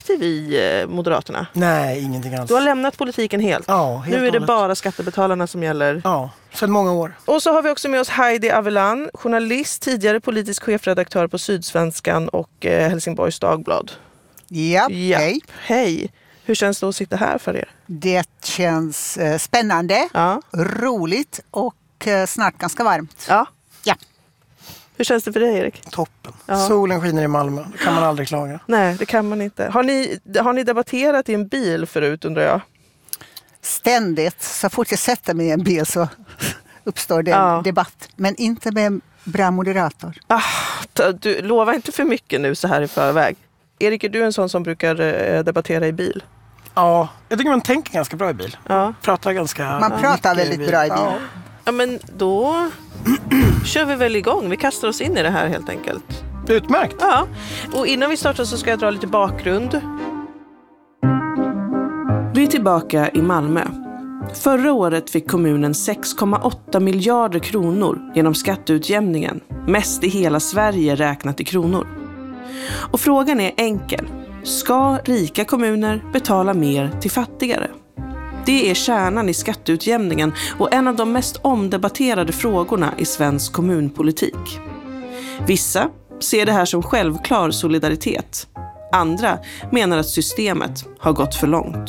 i Moderaterna? Nej, ingenting alls. Du har lämnat politiken helt. Ja, helt nu är det hållet. bara skattebetalarna som gäller. Ja, sedan många år. Och så har vi också med oss Heidi Avellan, journalist, tidigare politisk chefredaktör på Sydsvenskan och Helsingborgs Dagblad. Ja, hej. Hej. Hur känns det att sitta här för er? Det känns spännande, roligt och snart ganska varmt. Ja. Ja. Hur känns det för dig, Erik? Toppen. Ja. Solen skiner i Malmö. Det kan man aldrig klaga. Nej, det kan man inte. Har ni debatterat i en bil förut, undrar jag? Ständigt. Så fort jag sätter mig i en bil så uppstår det en debatt. Men inte med en bra moderator. Du lovar inte för mycket nu så här i förväg. Erik, är du en sån som brukar debattera i bil? Ja, jag tycker man tänker ganska bra i bil. Ja. Man pratar väldigt bra i bil. Ja, men då kör vi väl igång. Vi kastar oss in i det här helt enkelt. Utmärkt. Ja, och innan vi startar så ska jag dra lite bakgrund. Vi är tillbaka i Malmö. Förra året fick kommunen 6,8 miljarder kronor genom skatteutjämningen. Mest i hela Sverige räknat i kronor. Och frågan är enkel. Ska rika kommuner betala mer till fattigare? Det är kärnan i skatteutjämningen och en av de mest omdebatterade frågorna i svensk kommunpolitik. Vissa ser det här som självklar solidaritet. Andra menar att systemet har gått för långt.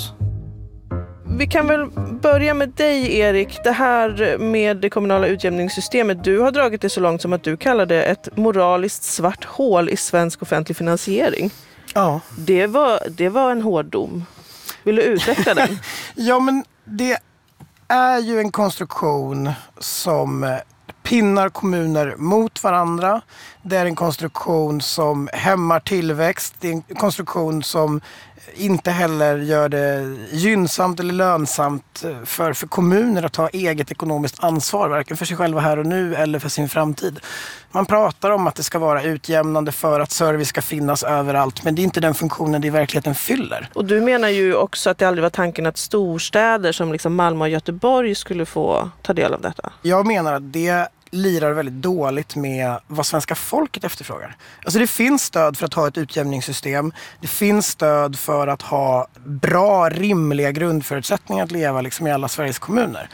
Vi kan väl börja med dig, Erik. Det här med det kommunala utjämningssystemet. Du har dragit det så långt som att du kallar det ett moraliskt svart hål i svensk offentlig finansiering. Ja. Det var en hård dom. Vill du utveckla den? Ja, men det är ju en konstruktion som pinnar kommuner mot varandra. Det är en konstruktion som hämmar tillväxt. Det är en konstruktion som inte heller gör det gynnsamt eller lönsamt för kommuner att ta eget ekonomiskt ansvar, varken för sig själva här och nu eller för sin framtid. Man pratar om att det ska vara utjämnande för att service ska finnas överallt, men det är inte den funktionen det i verkligheten fyller. Och du menar ju också att det aldrig var tanken att storstäder som liksom Malmö och Göteborg skulle få ta del av detta. Jag menar att det lirar väldigt dåligt med vad svenska folket efterfrågar. Alltså det finns stöd för att ha ett utjämningssystem. Det finns stöd för att ha bra, rimliga grundförutsättningar att leva liksom i alla Sveriges kommuner.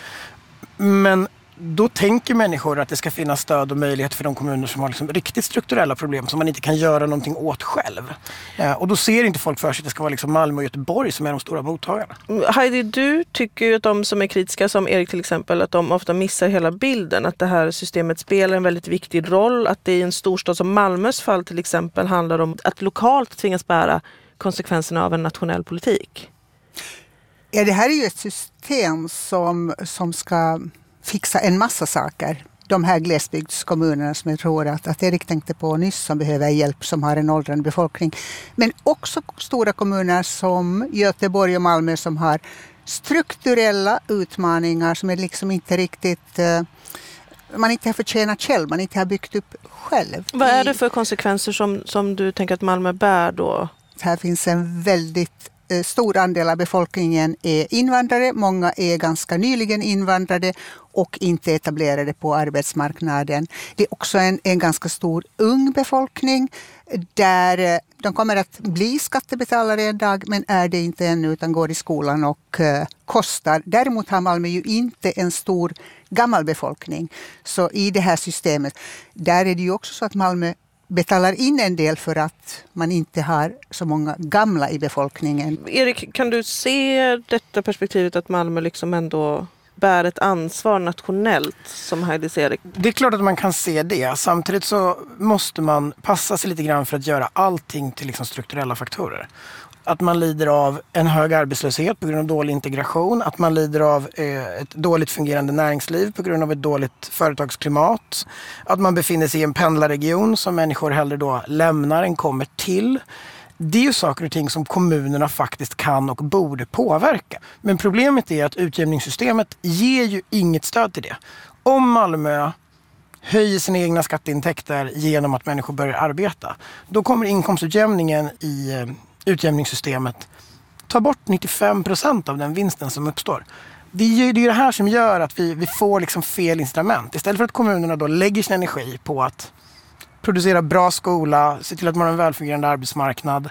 Men då tänker människor att det ska finnas stöd och möjlighet för de kommuner som har liksom riktigt strukturella problem som man inte kan göra någonting åt själv. Och då ser inte folk för sig att det ska vara liksom Malmö och Göteborg som är de stora mottagarna. Heidi, du tycker ju att de som är kritiska, som Erik till exempel, att de ofta missar hela bilden. Att det här systemet spelar en väldigt viktig roll. Att det i en storstad som Malmös fall till exempel handlar om att lokalt tvingas bära konsekvenserna av en nationell politik. Ja, det här är ju ett system som ska fixa en massa saker. De här glesbygdskommunerna som jag tror att Erik tänkte på nyss, som behöver hjälp, som har en åldrande befolkning. Men också stora kommuner som Göteborg och Malmö som har strukturella utmaningar som är liksom inte riktigt, man inte har förtjänat själv, man inte har byggt upp själv. Vad är det för konsekvenser som du tänker att Malmö bär då? Här finns en väldigt stor andel av befolkningen är invandrare. Många är ganska nyligen invandrade och inte etablerade på arbetsmarknaden. Det är också en ganska stor ung befolkning där de kommer att bli skattebetalare en dag, men är det inte ännu utan går i skolan och kostar. Däremot har Malmö ju inte en stor gammal befolkning. Så i det här systemet, där är det ju också så att Malmö betalar in en del för att man inte har så många gamla i befolkningen. Erik, kan du se detta perspektivet att Malmö liksom ändå bär ett ansvar nationellt, som Heidi ser det? Det är klart att man kan se det. Samtidigt så måste man passa sig lite grann för att göra allting till liksom strukturella faktorer. Att man lider av en hög arbetslöshet på grund av dålig integration. Att man lider av ett dåligt fungerande näringsliv på grund av ett dåligt företagsklimat. Att man befinner sig i en pendlarregion som människor hellre då lämnar än kommer till. Det är ju saker och ting som kommunerna faktiskt kan och borde påverka. Men problemet är att utjämningssystemet ger ju inget stöd till det. Om Malmö höjer sina egna skatteintäkter genom att människor börjar arbeta, då kommer inkomstutjämningen i utjämningssystemet ta bort 95% av den vinsten som uppstår. Det är ju det här som gör att vi får liksom fel incitament. Istället för att kommunerna då lägger sin energi på att producera bra skola, se till att man har en välfungerande arbetsmarknad,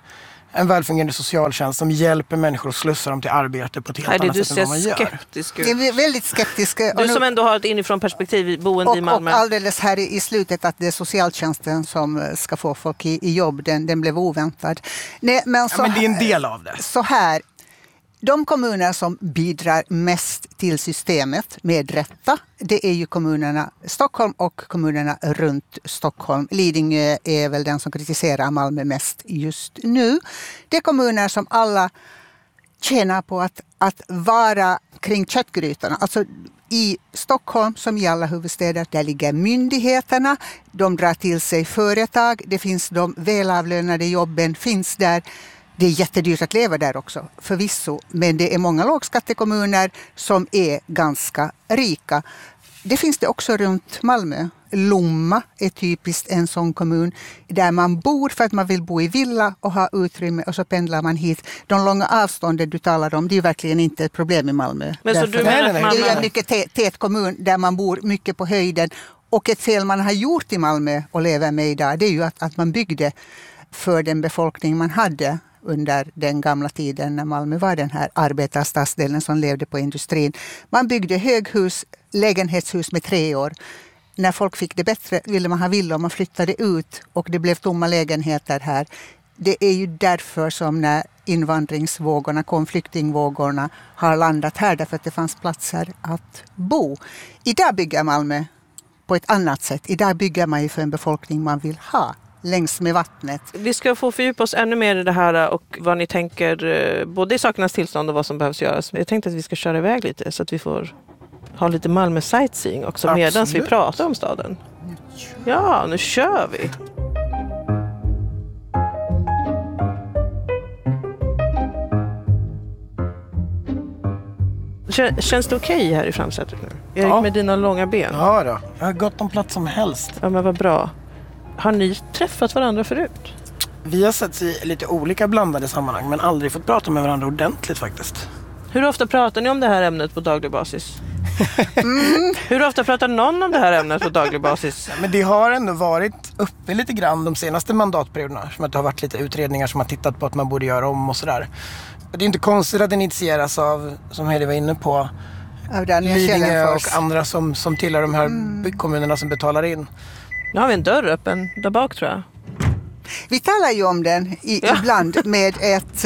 en välfungerande socialtjänst som hjälper människor att slussa dem till arbete på ett helt annat sätt än vad man gör. Skeptisk ut. Jag är väldigt skeptisk. Du som ändå har ett inifrån perspektiv boende i Malmö. Och alldeles här i slutet att det är socialtjänsten som ska få folk i jobb, den blev oväntad. Nej, men det är en del av det. Så här. De kommuner som bidrar mest till systemet med rätta, det är ju kommunerna Stockholm och kommunerna runt Stockholm. Lidingö är väl den som kritiserar Malmö mest just nu. Det är kommuner som alla tjänar på att vara kring köttgrytorna. Alltså i Stockholm som i alla huvudstäder, där ligger myndigheterna, de drar till sig företag, det finns de välavlönade jobben finns där. Det är jättedyrt att leva där också, förvisso. Men det är många lågskattekommuner som är ganska rika. Det finns det också runt Malmö. Lomma är typiskt en sån kommun där man bor för att man vill bo i villa och ha utrymme och så pendlar man hit. De långa avstånden du talar om, det är ju verkligen inte ett problem i Malmö. Men så du menar att Malmö... Det är en mycket tät kommun där man bor mycket på höjden. Och ett fel man har gjort i Malmö och lever med idag, det är ju att man byggde för den befolkning man hade under den gamla tiden när Malmö var den här arbetarstadsdelen som levde på industrin. Man byggde höghus, lägenhetshus med 3 år. När folk fick det bättre ville man ha villa och man flyttade ut och det blev tomma lägenheter här. Det är ju därför som när invandringsvågorna kom, flyktingvågorna har landat här därför att det fanns platser att bo. Idag bygger Malmö på ett annat sätt. Idag bygger man ju för en befolkning man vill ha. Längs med vattnet. Vi ska få fördjupa oss ännu mer i det här och vad ni tänker både i sakernas tillstånd och vad som behövs göras. Jag tänkte att vi ska köra iväg lite så att vi får ha lite Malmö sightseeing också medan vi pratar om staden. Ja, nu kör vi! Känns det okej här i framsätet nu? Erik, med dina långa ben? Ja då, jag har gått om plats som helst. Ja, men vad bra. Har ni träffat varandra förut? Vi har sett i lite olika blandade sammanhang men aldrig fått prata med varandra ordentligt faktiskt. Hur ofta pratar ni om det här ämnet på daglig basis? Hur ofta pratar någon om det här ämnet på daglig basis? Men det har ändå varit uppe lite grann de senaste mandatperioderna. Som att det har varit lite utredningar som har tittat på att man borde göra om och sådär. Det är inte konstigt att den initieras av, som Heidi var inne på, Lidingö och andra som tillhör de här kommunerna som betalar in. Nu har vi en dörr öppen där bak tror jag. Vi talar ju om den ibland med ett...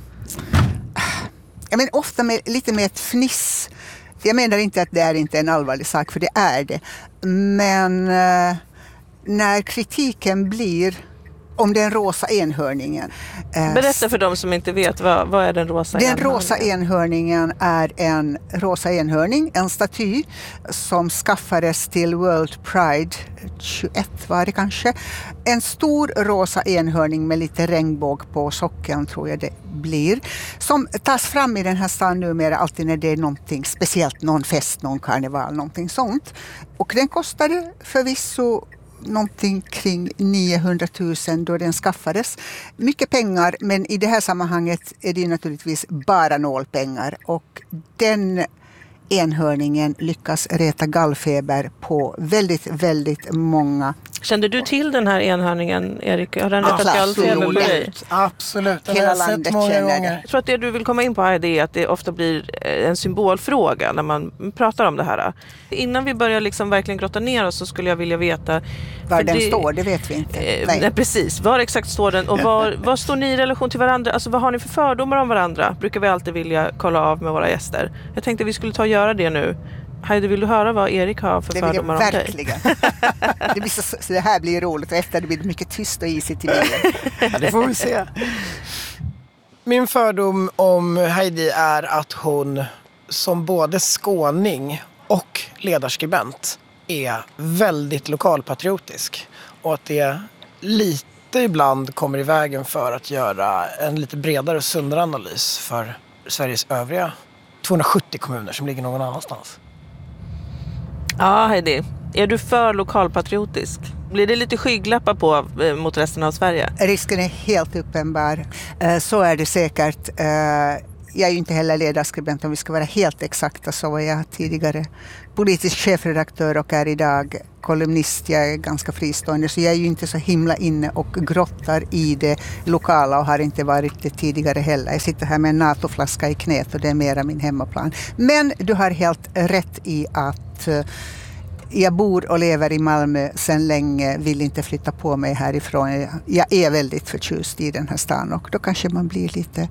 ofta lite med ett fniss. Jag menar inte att det är inte en allvarlig sak, för det är det. Men när kritiken blir om den rosa enhörningen. Berätta för dem som inte vet, vad är den rosa enhörningen? Den rosa enhörningen är en rosa enhörning, en staty som skaffades till World Pride 21 var det kanske. En stor rosa enhörning med lite regnbåg på sockeln tror jag det blir. Som tas fram i den här stan numera alltid när det är någonting speciellt, någon fest, någon karneval, någonting sånt. Och den kostade förvisso någonting kring 900 000 då den skaffades. Mycket pengar, men i det här sammanhanget är det naturligtvis bara nålpengar. Och den enhörningen lyckas reta gallfeber på väldigt, väldigt många. Kände du till den här enhörningen, Erik? Har den retat gallfeber på dig? Absolut. Hela landet känner det. Jag tror att det du vill komma in på här är att det ofta blir en symbolfråga när man pratar om det här. Innan vi börjar liksom verkligen grotta ner oss så skulle jag vilja veta... Var den står, det vet vi inte. Nej, precis. Var exakt står den och vad står ni i relation till varandra? Alltså vad har ni för fördomar om varandra? Brukar vi alltid vilja kolla av med våra gäster. Jag tänkte att vi skulle ta och göra det nu. Heidi, vill du höra vad Erik har för fördomar om dig? Verkligen. Det blir så det här blir roligt och efter det blir mycket tyst och isigt i bilen. Ja, det får vi se. Min fördom om Heidi är att hon som både skåning och ledarskribent är väldigt lokalpatriotisk. Och att det lite ibland kommer i vägen för att göra en lite bredare och sundare analys för Sveriges övriga 270 kommuner som ligger någon annanstans. Ja, Heidi. Är du för lokalpatriotisk? Blir det lite skygglappar på mot resten av Sverige? Risken är helt uppenbar. Så är det säkert. jag är ju inte heller ledarskribent, om vi ska vara helt exakta, så var jag tidigare politisk chefredaktör och är idag kolumnist. Jag är ganska fristående, så jag är ju inte så himla inne och grottar i det lokala och har inte varit det tidigare heller. Jag sitter här med en NATO-flaska i knät och det är mera min hemmaplan. Men du har helt rätt i att jag bor och lever i Malmö sedan länge, vill inte flytta på mig härifrån. Jag är väldigt förtjust i den här stan och då kanske man blir lite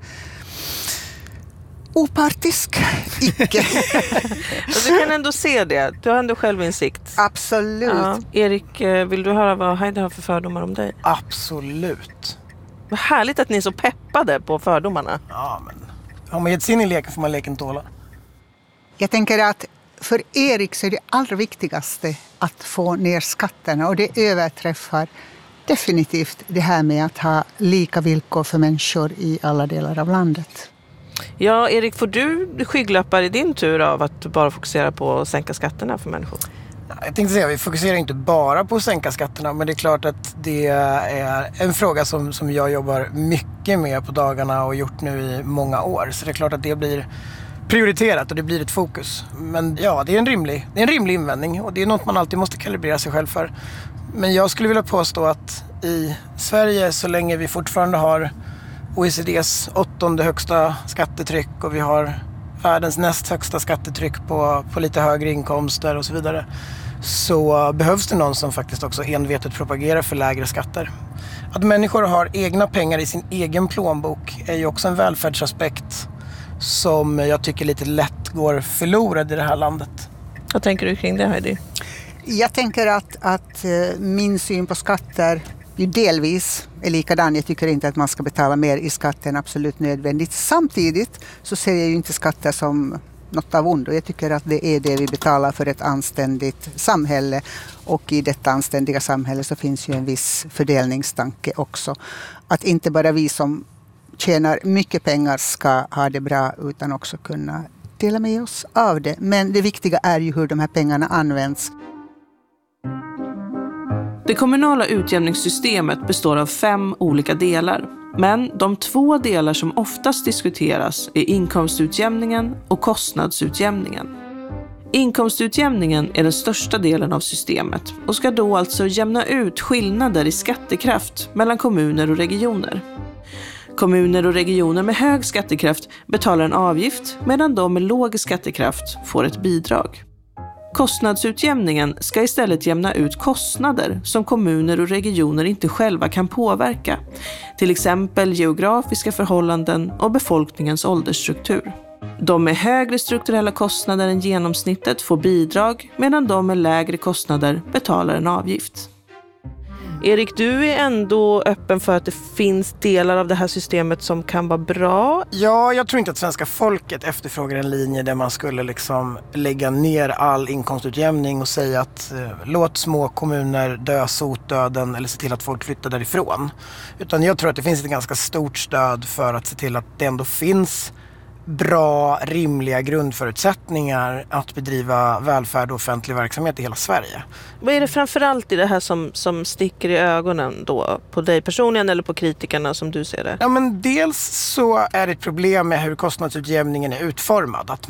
opartisk. Icke. Du kan ändå se det. Du har ändå självinsikt. Absolut. Ja. Erik, vill du höra vad Heidi har för fördomar om dig? Absolut. Vad härligt att ni är så peppade på fördomarna. Ja, men har man gett sig in i leken får man leken tåla. Jag tänker att för Erik så är det allra viktigaste att få ner skatterna, och det överträffar definitivt det här med att ha lika villkor för människor i alla delar av landet. Ja, Erik, får du skygglappar i din tur av att bara fokusera på att sänka skatterna för människor? Jag tänkte säga, vi fokuserar inte bara på att sänka skatterna, men det är klart att det är en fråga som jag jobbar mycket med på dagarna och gjort nu i många år. Så det är klart att det blir prioriterat och det blir ett fokus. Men ja, det är en rimlig invändning och det är något man alltid måste kalibrera sig själv för. Men jag skulle vilja påstå att i Sverige, så länge vi fortfarande har OECDs 8:e högsta skattetryck och vi har världens näst högsta skattetryck på lite högre inkomster och så vidare, så behövs det någon som faktiskt också envetet propagerar för lägre skatter. Att människor har egna pengar i sin egen plånbok är ju också en välfärdsaspekt som jag tycker lite lätt går förlorad i det här landet. Vad tänker du kring det, Heidi? Jag tänker att min syn på skatter ju delvis är likadan. Jag tycker inte att man ska betala mer i skatt än absolut nödvändigt. Samtidigt så ser jag ju inte skatter som något av ondo. Jag tycker att det är det vi betalar för ett anständigt samhälle. Och i detta anständiga samhälle så finns ju en viss fördelningstanke också. Att inte bara vi som tjänar mycket pengar ska ha det bra, utan också kunna dela med oss av det. Men det viktiga är ju hur de här pengarna används. Det kommunala utjämningssystemet består av 5 olika delar. Men de 2 delar som oftast diskuteras är inkomstutjämningen och kostnadsutjämningen. Inkomstutjämningen är den största delen av systemet och ska då alltså jämna ut skillnader i skattekraft mellan kommuner och regioner. Kommuner och regioner med hög skattekraft betalar en avgift, medan de med låg skattekraft får ett bidrag. Kostnadsutjämningen ska istället jämna ut kostnader som kommuner och regioner inte själva kan påverka, till exempel geografiska förhållanden och befolkningens åldersstruktur. De med högre strukturella kostnader än genomsnittet får bidrag, medan de med lägre kostnader betalar en avgift. Erik, du är ändå öppen för att det finns delar av det här systemet som kan vara bra. Ja, jag tror inte att svenska folket efterfrågar en linje där man skulle liksom lägga ner all inkomstutjämning och säga att låt små kommuner dö sotdöden eller se till att folk flyttar därifrån. Utan jag tror att det finns ett ganska stort stöd för att se till att det ändå finns bra, rimliga grundförutsättningar att bedriva välfärd och offentlig verksamhet i hela Sverige. Vad är det framförallt i det här som sticker i ögonen då? På dig personligen eller på kritikerna som du ser det? Ja, men dels så är det ett problem med hur kostnadsutjämningen är utformad. Att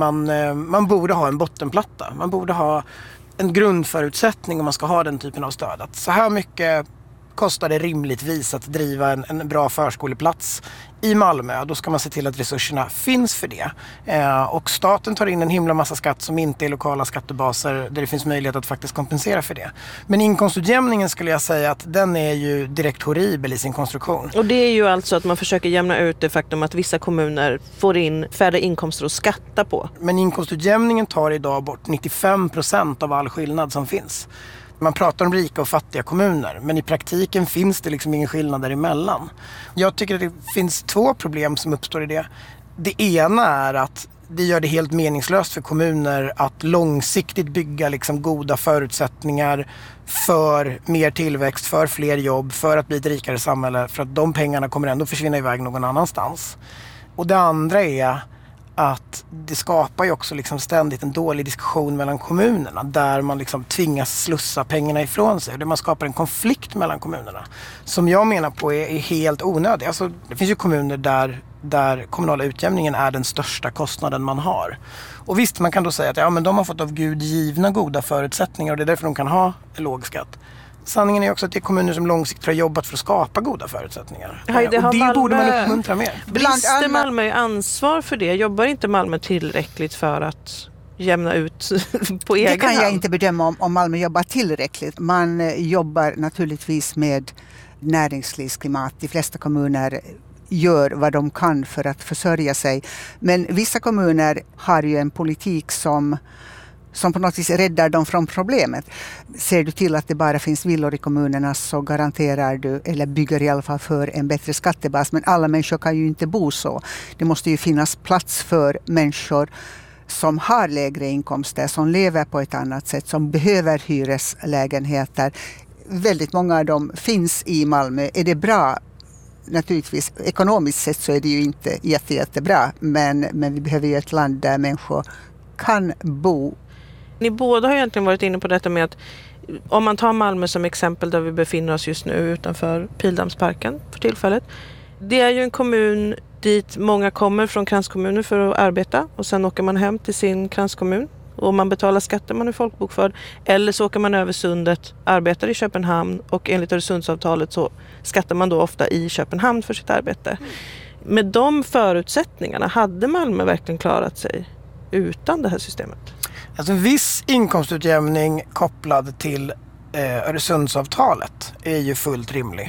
man borde ha en bottenplatta. Man borde ha en grundförutsättning om man ska ha den typen av stöd. Att så här mycket kostar det rimligtvis att driva en bra förskoleplats i Malmö. Då ska man se till att resurserna finns för det. Och staten tar in en himla massa skatt som inte är lokala skattebaser där det finns möjlighet att faktiskt kompensera för det. Men inkomstutjämningen skulle jag säga att den är ju direkt horribel i sin konstruktion. Och det är ju alltså att man försöker jämna ut det faktum att vissa kommuner får in färre inkomster att skatta på. Men inkomstutjämningen tar idag bort 95% av all skillnad som finns. Man pratar om rika och fattiga kommuner, men i praktiken finns det liksom ingen skillnad däremellan. Jag tycker att det finns 2 problem som uppstår i det. Det ena är att det gör det helt meningslöst för kommuner att långsiktigt bygga liksom goda förutsättningar för mer tillväxt, för fler jobb, för att bli ett rikare samhälle, för att de pengarna kommer ändå försvinna iväg någon annanstans. Och det andra är att det skapar ju också liksom ständigt en dålig diskussion mellan kommunerna där man liksom tvingas slussa pengarna ifrån sig. Där man skapar en konflikt mellan kommunerna som jag menar på är helt onödig. Alltså, det finns ju kommuner där där kommunala utjämningen är den största kostnaden man har. Och visst, man kan då säga att men de har fått av Gud givna goda förutsättningar och det är därför de kan ha en låg skatt. Sanningen är också att det är kommuner som långsiktigt har jobbat för att skapa goda förutsättningar. Ja, det och det borde man uppmuntra mer. Brister Malmö ansvar för det? Jobbar inte Malmö tillräckligt för att jämna ut på egen hand? Det kan jag inte bedöma om Malmö jobbar tillräckligt. Man jobbar naturligtvis med näringslivsklimat. De flesta kommuner gör vad de kan för att försörja sig. Men vissa kommuner har ju en politik som på något vis räddar dem från problemet. Ser du till att det bara finns villor i kommunerna så garanterar du, eller bygger i alla fall för en bättre skattebas. Men alla människor kan ju inte bo så. Det måste ju finnas plats för människor som har lägre inkomster, som lever på ett annat sätt, som behöver hyreslägenheter. Väldigt många av dem finns i Malmö. Är det bra? Naturligtvis, ekonomiskt sett så är det ju inte jättebra. Men vi behöver ju ett land där människor kan bo. Ni båda har egentligen varit inne på detta med att om man tar Malmö som exempel där vi befinner oss just nu utanför Pildammsparken för tillfället. Det är ju en kommun dit många kommer från kranskommuner för att arbeta och sen åker man hem till sin kranskommun och man betalar skatter, man är folkbokförd. Eller så åker man över sundet, arbetar i Köpenhamn och enligt Öresundsavtalet så skattar man då ofta i Köpenhamn för sitt arbete. Med de förutsättningarna, hade Malmö verkligen klarat sig utan det här systemet? Alltså en viss inkomstutjämning kopplad till Öresundsavtalet är ju fullt rimlig.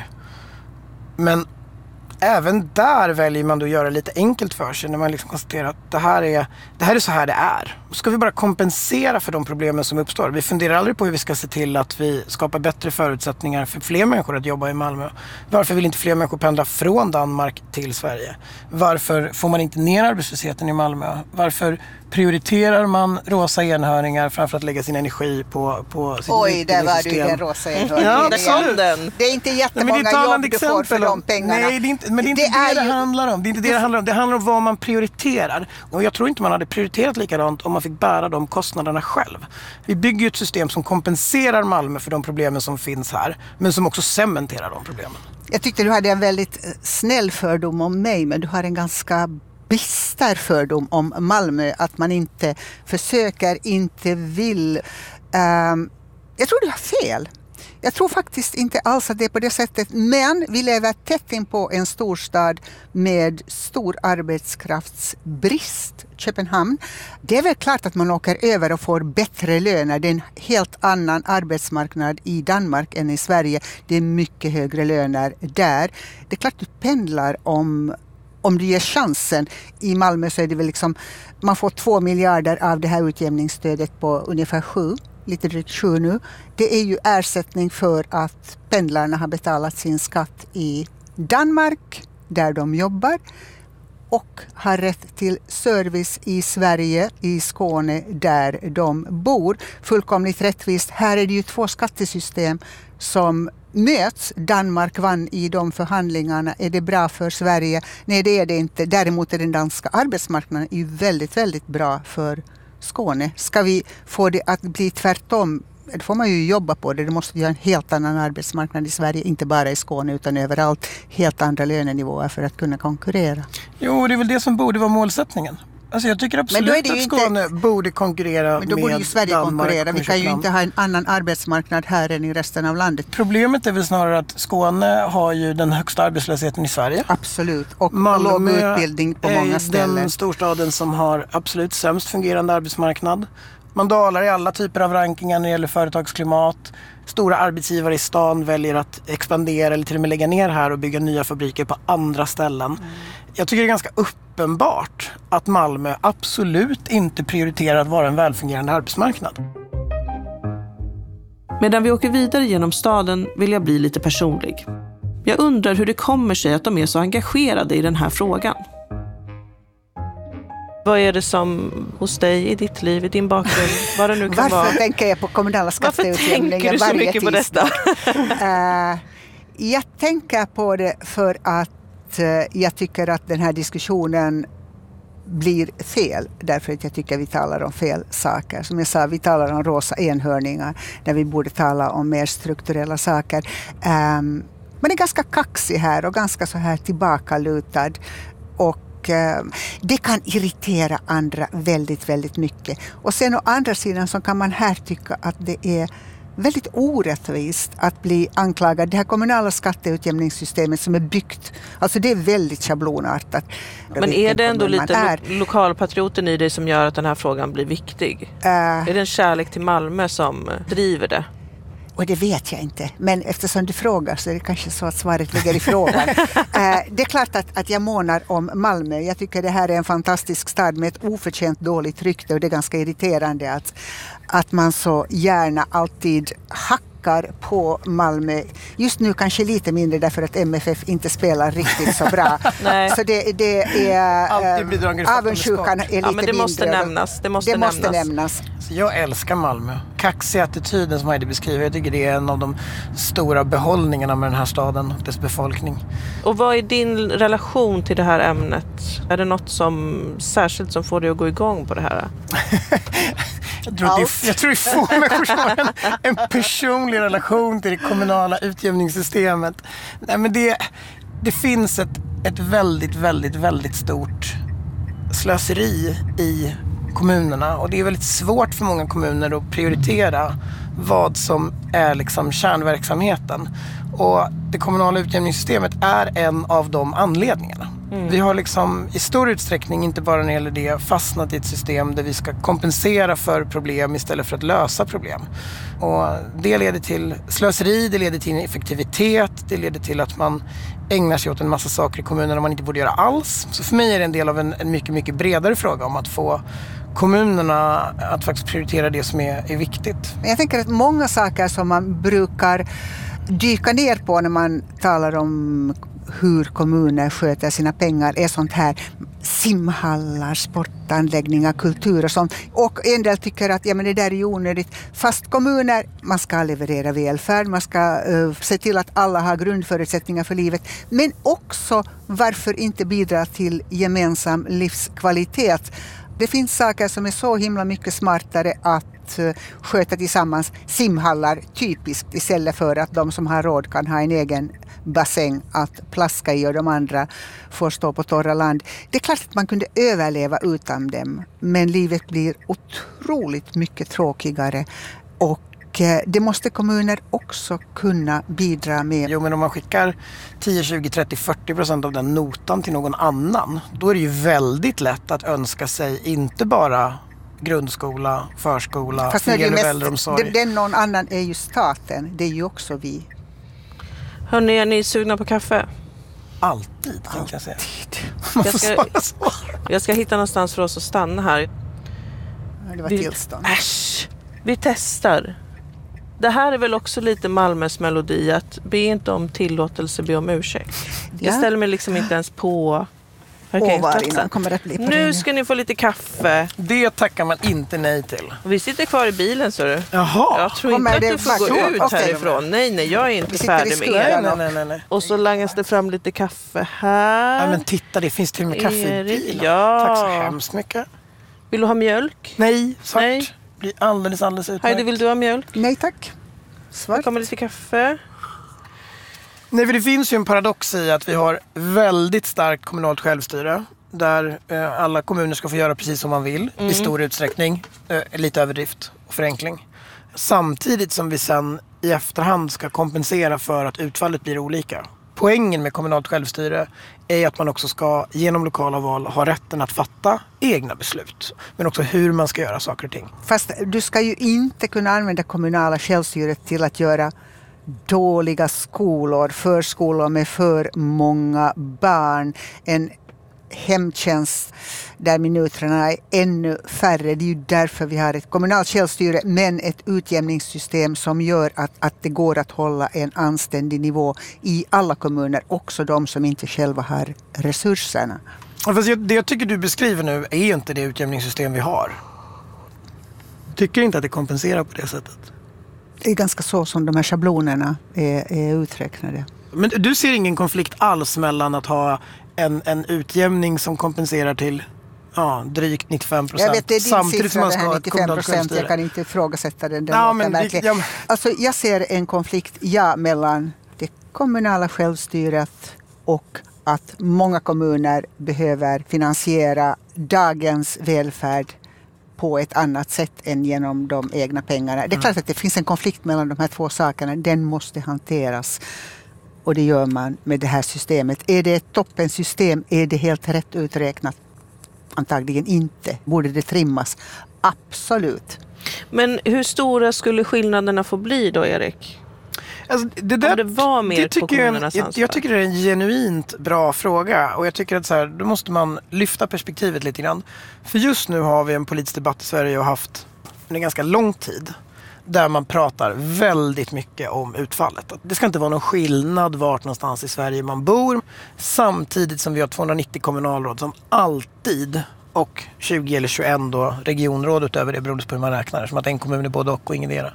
Men även där väljer man då att göra lite enkelt för sig när man liksom konstaterar att det här är så här det är. Ska vi bara kompensera för de problemen som uppstår? Vi funderar aldrig på hur vi ska se till att vi skapar bättre förutsättningar för fler människor att jobba i Malmö. Varför vill inte fler människor pendla från Danmark till Sverige? Varför får man inte ner arbetslösheten i Malmö? Varför prioriterar man rosa enhörningar framför att lägga sin energi på sitt Oj, där var du den rosa enhörningen. Ja, det är inte jättemånga jobb du får för de pengarna. Nej, det är inte, men det är inte det handlar om. Det är inte det det handlar om. Det handlar om vad man prioriterar. Och jag tror inte man hade prioriterat likadant om man fick bära de kostnaderna själv. Vi bygger ju ett system som kompenserar Malmö för de problemen som finns här, men som också cementerar de problemen. Jag tyckte du hade en väldigt snäll fördom om mig, men du har en ganska bister fördom om Malmö, att man inte försöker, inte vill. Jag tror du har fel. Jag tror faktiskt inte alls att det är på det sättet, men vi lever tätt in på en storstad med stor arbetskraftsbrist, Köpenhamn. Det är väl klart att man åker över och får bättre löner. Det är en helt annan arbetsmarknad i Danmark än i Sverige. Det är mycket högre löner där. Det är klart att du pendlar om du ger chansen. I Malmö så är det väl liksom, man får 2 miljarder av det här utjämningsstödet på ungefär 7. Lite drygt 7 nu. Det är ju ersättning för att pendlarna har betalat sin skatt i Danmark där de jobbar och har rätt till service i Sverige, i Skåne där de bor. Fullkomligt rättvist. Här är det ju 2 skattesystem som möts. Danmark vann i de förhandlingarna. Är det bra för Sverige? Nej, det är det inte. Däremot är den danska arbetsmarknaden ju väldigt, väldigt bra för Skåne. Ska vi få det att bli tvärtom, då får man ju jobba på det. Det måste ju ha en helt annan arbetsmarknad i Sverige, inte bara i Skåne utan överallt. Helt andra lönenivåer för att kunna konkurrera. Jo, det är väl det som borde vara målsättningen. Alltså jag tycker absolut att Skåne borde konkurrera med Danmark. Men då borde ju Sverige konkurrera. Vi kan ju inte ha en annan arbetsmarknad här än i resten av landet. Problemet är väl snarare att Skåne har ju den högsta arbetslösheten i Sverige. Absolut. Och låg utbildning på många ställen. Den storstaden som har absolut sämst fungerande arbetsmarknad. Man dalar i alla typer av rankingar när det gäller företagsklimat. Stora arbetsgivare i stan väljer att expandera eller till och med lägga ner här och bygga nya fabriker på andra ställen. Jag tycker det är ganska uppenbart att Malmö absolut inte prioriterar att vara en välfungerande arbetsmarknad. Medan vi åker vidare genom staden vill jag bli lite personlig. Jag undrar hur det kommer sig att de är så engagerade i den här frågan. Vad är det som hos dig i ditt liv, i din bakgrund, vad det nu kan vara? Varför tänker jag på kommunala skatteutjämningen varje tisdag? Varför tänker du så mycket på detta? Jag tänker på det för att jag tycker att den här diskussionen blir fel. Därför att jag tycker vi talar om fel saker. Som jag sa, vi talar om rosa enhörningar där vi borde tala om mer strukturella saker. Man är ganska kaxig här och ganska så här tillbakalutad. Och det kan irritera andra väldigt, väldigt mycket. Och sen å andra sidan så kan man här tycka att det är väldigt orättvist att bli anklagad. Det här kommunala skatteutjämningssystemet som är byggt, alltså det är väldigt schablonartat. Men är det ändå lite lokalpatrioten i dig som gör att den här frågan blir viktig? Är det en kärlek till Malmö som driver det? Och det vet jag inte. Men eftersom du frågar så är det kanske så att svaret ligger i frågan. Det är klart att jag månar om Malmö. Jag tycker det här är en fantastisk stad med ett oförtjänt dåligt rykte. Och det är ganska irriterande att man så gärna alltid hackar på Malmö. Just nu kanske lite mindre därför att MFF inte spelar riktigt så bra. Så det är avundsjukan är lite mindre. Men det måste nämnas. Det måste nämnas. Så jag älskar Malmö. Kaxig attityden som Heidi beskriver. Jag tycker det är en av de stora behållningarna med den här staden och dess befolkning. Och vad är din relation till det här ämnet? Är det något som särskilt som får dig att gå igång på det här? Jag tror det är få människor som har en personlig relation till det kommunala utjämningssystemet. Nej, men det finns ett väldigt, väldigt, väldigt stort slöseri i kommunerna. Och det är väldigt svårt för många kommuner att prioritera vad som är liksom kärnverksamheten. Och det kommunala utjämningssystemet är en av de anledningarna. Vi har liksom i stor utsträckning, inte bara när det gäller det, fastnat i ett system där vi ska kompensera för problem istället för att lösa problem. Och det leder till slöseri, det leder till ineffektivitet, det leder till att man ägnar sig åt en massa saker i kommunerna man inte borde göra alls. Så för mig är det en del av en mycket, mycket bredare fråga om att få kommunerna att faktiskt prioritera det som är viktigt. Jag tänker att många saker som man brukar dyka ner på när man talar om hur kommuner sköter sina pengar är sånt här simhallar, sportanläggningar, kultur och sånt. Och en del tycker att men det där är onödigt. Fast kommuner, man ska leverera välfärd, man ska se till att alla har grundförutsättningar för livet. Men också varför inte bidra till gemensam livskvalitet. Det finns saker som är så himla mycket smartare att sköta tillsammans. Simhallar typiskt istället för att de som har råd kan ha en egen bassäng att plaska i och de andra får stå på torra land. Det är klart att man kunde överleva utan dem, men livet blir otroligt mycket tråkigare och det måste kommuner också kunna bidra med. Jo, men om man skickar 10, 20, 30, 40% av den notan till någon annan, då är det ju väldigt lätt att önska sig inte bara grundskola, förskola, äldreomsorg. Den någon annan är ju staten, det är ju också vi. Hörrni, är ni sugna på kaffe? Alltid, tänkte jag säga. Jag ska hitta någonstans för oss att stanna här. Det var tillstånd. Vi testar. Det här är väl också lite Malmös melodi, att be inte om tillåtelse, be om ursäkt. Jag ställer mig liksom inte ens på parkeringsplatsen. Nu ska ni få lite kaffe. Det tackar man inte nej till. Vi sitter kvar i bilen, så du. Jaha. Jag tror inte att du får gå ut härifrån. Nej, jag är inte färdig med er. Nej. Och så langas det fram lite kaffe här. Ja, men titta, det finns till och med kaffe i bilen. Ja. Tack så hemskt mycket. Vill du ha mjölk? Nej, svart. Nej. Blir alldeles utmärkt. Heidi, vill du ha mjölk? Nej, tack. Svart. Här kommer lite kaffe. Nej, för det finns ju en paradox i att vi har väldigt starkt kommunalt självstyre där alla kommuner ska få göra precis som man vill i stor utsträckning, lite överdrift och förenkling. Samtidigt som vi sen i efterhand ska kompensera för att utfallet blir olika. Poängen med kommunalt självstyre är att man också ska genom lokala val ha rätten att fatta egna beslut. Men också hur man ska göra saker och ting. Fast du ska ju inte kunna använda kommunala självstyret till att göra dåliga skolor, förskolor med för många barn, en hemtjänst där minuterna är ännu färre. Det är ju därför vi har ett kommunalt självstyre, men ett utjämningssystem som gör att det går att hålla en anständig nivå i alla kommuner, också de som inte själva har resurserna. Fast det jag tycker du beskriver nu är inte det utjämningssystem vi har. Tycker inte att det kompenserar på det sättet. Det är ganska så som de här schablonerna är uträknade. Men du ser ingen konflikt alls mellan att ha en utjämning som kompenserar till drygt 95%. Jag vet, det är din samtidigt siffra, som man ska ha 95%. Jag kan inte ifrågasätta den. Alltså, jag ser en konflikt mellan det kommunala självstyret och att många kommuner behöver finansiera dagens välfärd på ett annat sätt än genom de egna pengarna. Det är klart att det finns en konflikt mellan de här två sakerna. Den måste hanteras. Och det gör man med det här systemet. Är det ett toppensystem? Är det helt rätt uträknat? Antagligen inte. Borde det trimmas? Absolut. Men hur stora skulle skillnaderna få bli då, Erik? Alltså, Om det var mer på kommunernas ansvar. Jag tycker det är en genuint bra fråga. Och jag tycker att så här, då måste man lyfta perspektivet lite grann. För just nu har vi en politisk debatt i Sverige och haft under ganska lång tid. Där man pratar väldigt mycket om utfallet. Det ska inte vara någon skillnad vart någonstans i Sverige man bor. Samtidigt som vi har 290 kommunalråd som alltid, och 20 eller 21 då regionråd utöver det, beroende på hur man räknar. Som att en kommun är både och ingendera.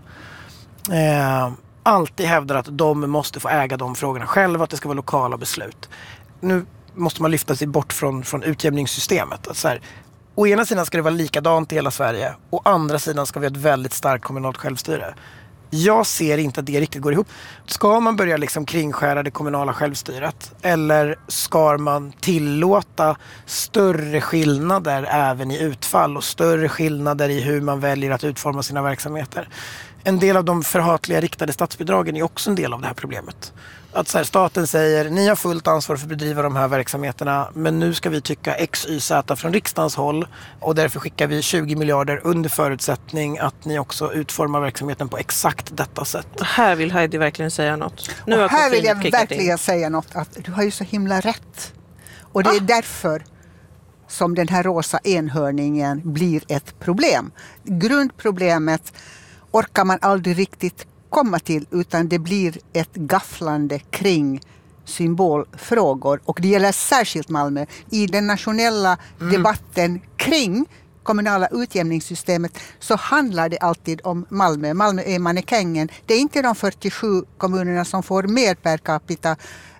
Alltid hävdar att de måste få äga de frågorna själva, att det ska vara lokala beslut. Nu måste man lyfta sig bort från utjämningssystemet. Att så här, å ena sidan ska det vara likadant i hela Sverige, å andra sidan ska vi ha ett väldigt starkt kommunalt självstyre. Jag ser inte att det riktigt går ihop. Ska man börja liksom kringskära det kommunala självstyret, eller ska man tillåta större skillnader även i utfall och större skillnader i hur man väljer att utforma sina verksamheter? En del av de förhatliga riktade statsbidragen är också en del av det här problemet. Att så här, staten säger, ni har fullt ansvar för att bedriva de här verksamheterna, men nu ska vi tycka X, Y, Z från riksdagens håll, och därför skickar vi 20 miljarder under förutsättning att ni också utformar verksamheten på exakt detta sätt. Här vill Heidi verkligen säga något. Nu och här vill jag verkligen säga något, att du har ju så himla rätt. Och det är därför som den här rosa enhörningen blir ett problem. Grundproblemet orkar man aldrig riktigt komma till, utan det blir ett gafflande kring symbolfrågor. Och det gäller särskilt Malmö. I den nationella debatten kring kommunala utjämningssystemet så handlar det alltid om Malmö. Malmö är mannekängen. Det är inte de 47 kommunerna som får mer per capita.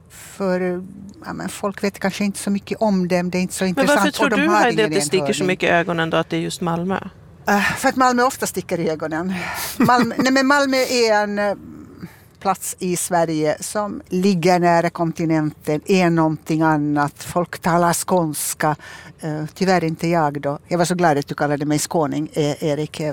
För folk vet kanske inte så mycket om dem. Det är inte så intressant. Men varför tror du Heidi att det sticker så mycket i ögonen då, att det är just Malmö? För att Malmö ofta sticker i ögonen. Malmö är en plats i Sverige som ligger nära kontinenten, är någonting annat. Folk talar skånska. Tyvärr inte jag då. Jag var så glad att du kallade mig skåning, Erik.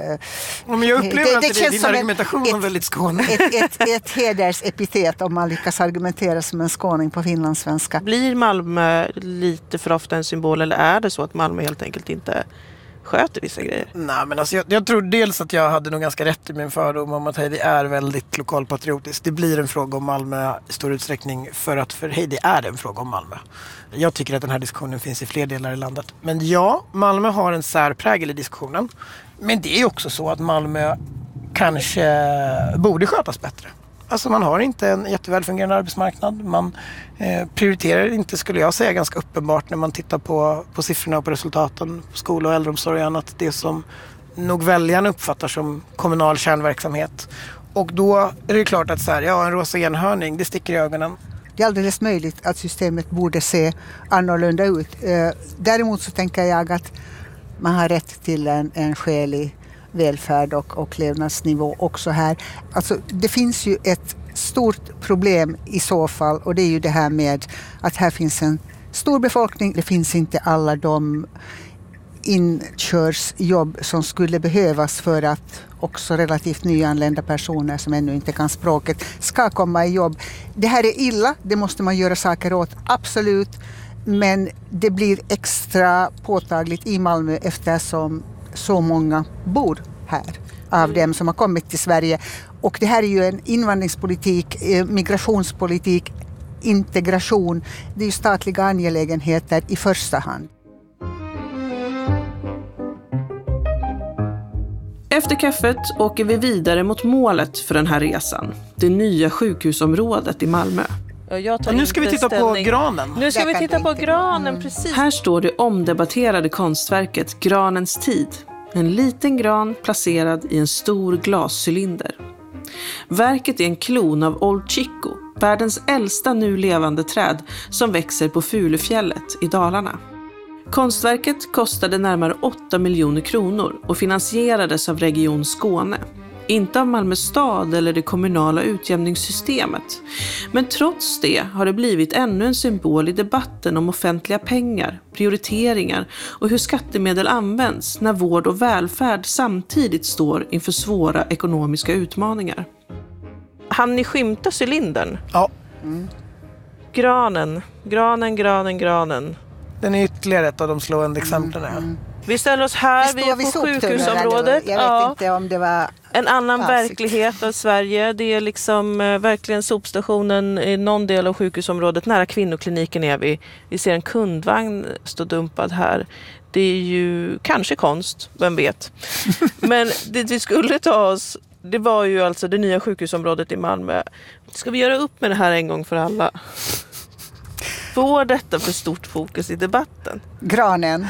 Men jag upplever att din argumentation är väldigt skåning. Ett hedersepitet om man lyckas argumentera som en skåning på finlandssvenska. Blir Malmö lite för ofta en symbol, eller är det så att Malmö helt enkelt inte sköter vissa grejer? Nej, men alltså jag tror dels att jag hade nog ganska rätt i min fördom om att Heidi är väldigt lokalpatriotisk. Det blir en fråga om Malmö i stor utsträckning för att för Heidi är det en fråga om Malmö. Jag tycker att den här diskussionen finns i fler delar i landet. Men ja, Malmö har en särprägel i diskussionen. Men det är också så att Malmö kanske borde skötas bättre. Alltså man har inte en jättevälfungerande arbetsmarknad. Man prioriterar inte, skulle jag säga, ganska uppenbart när man tittar på siffrorna och på resultaten på skola och äldreomsorg och annat. Det som nog väljarna uppfattar som kommunal kärnverksamhet. Och då är det klart att så här, en rosa enhörning, det sticker i ögonen. Det är alldeles möjligt att systemet borde se annorlunda ut. Däremot så tänker jag att man har rätt till en skälig välfärd och levnadsnivå också här. Alltså, det finns ju ett stort problem i så fall, och det är ju det här med att här finns en stor befolkning. Det finns inte alla de inkörsjobb som skulle behövas för att också relativt nyanlända personer som ännu inte kan språket ska komma i jobb. Det här är illa, det måste man göra saker åt, absolut. Men det blir extra påtagligt i Malmö eftersom så många bor här av dem som har kommit till Sverige. Och det här är ju en invandringspolitik, migrationspolitik, integration. Det är ju statliga angelägenheter i första hand. Efter kaffet åker vi vidare mot målet för den här resan. Det nya sjukhusområdet i Malmö. Nu ska vi titta på granen. Nu ska vi titta på granen, precis. Här står det omdebatterade konstverket Granens tid. En liten gran placerad i en stor glascylinder. Verket är en klon av Old Chico, världens äldsta nu levande träd som växer på Fulufjället i Dalarna. Konstverket kostade närmare 8 miljoner kronor och finansierades av Region Skåne. inte av Malmö stad eller det kommunala utjämningssystemet. Men trots det har det blivit ännu en symbol i debatten om offentliga pengar, prioriteringar och hur skattemedel används när vård och välfärd samtidigt står inför svåra ekonomiska utmaningar. Han ni skymta cylindern? Ja. Granen. Den är ytterligare ett av de slående exemplen. Vi ställer oss här, vi är på sjukhusområdet. Jag vet inte om det var en annan verklighet av Sverige. Det är liksom verkligen sopstationen i någon del av sjukhusområdet. Nära kvinnokliniken är vi. Vi ser en kundvagn stå dumpad här. Det är ju kanske konst, vem vet. Men det vi skulle ta oss, det var ju alltså det nya sjukhusområdet i Malmö. Ska vi göra upp med det här en gång för alla? Får detta för stort fokus i debatten? Granen,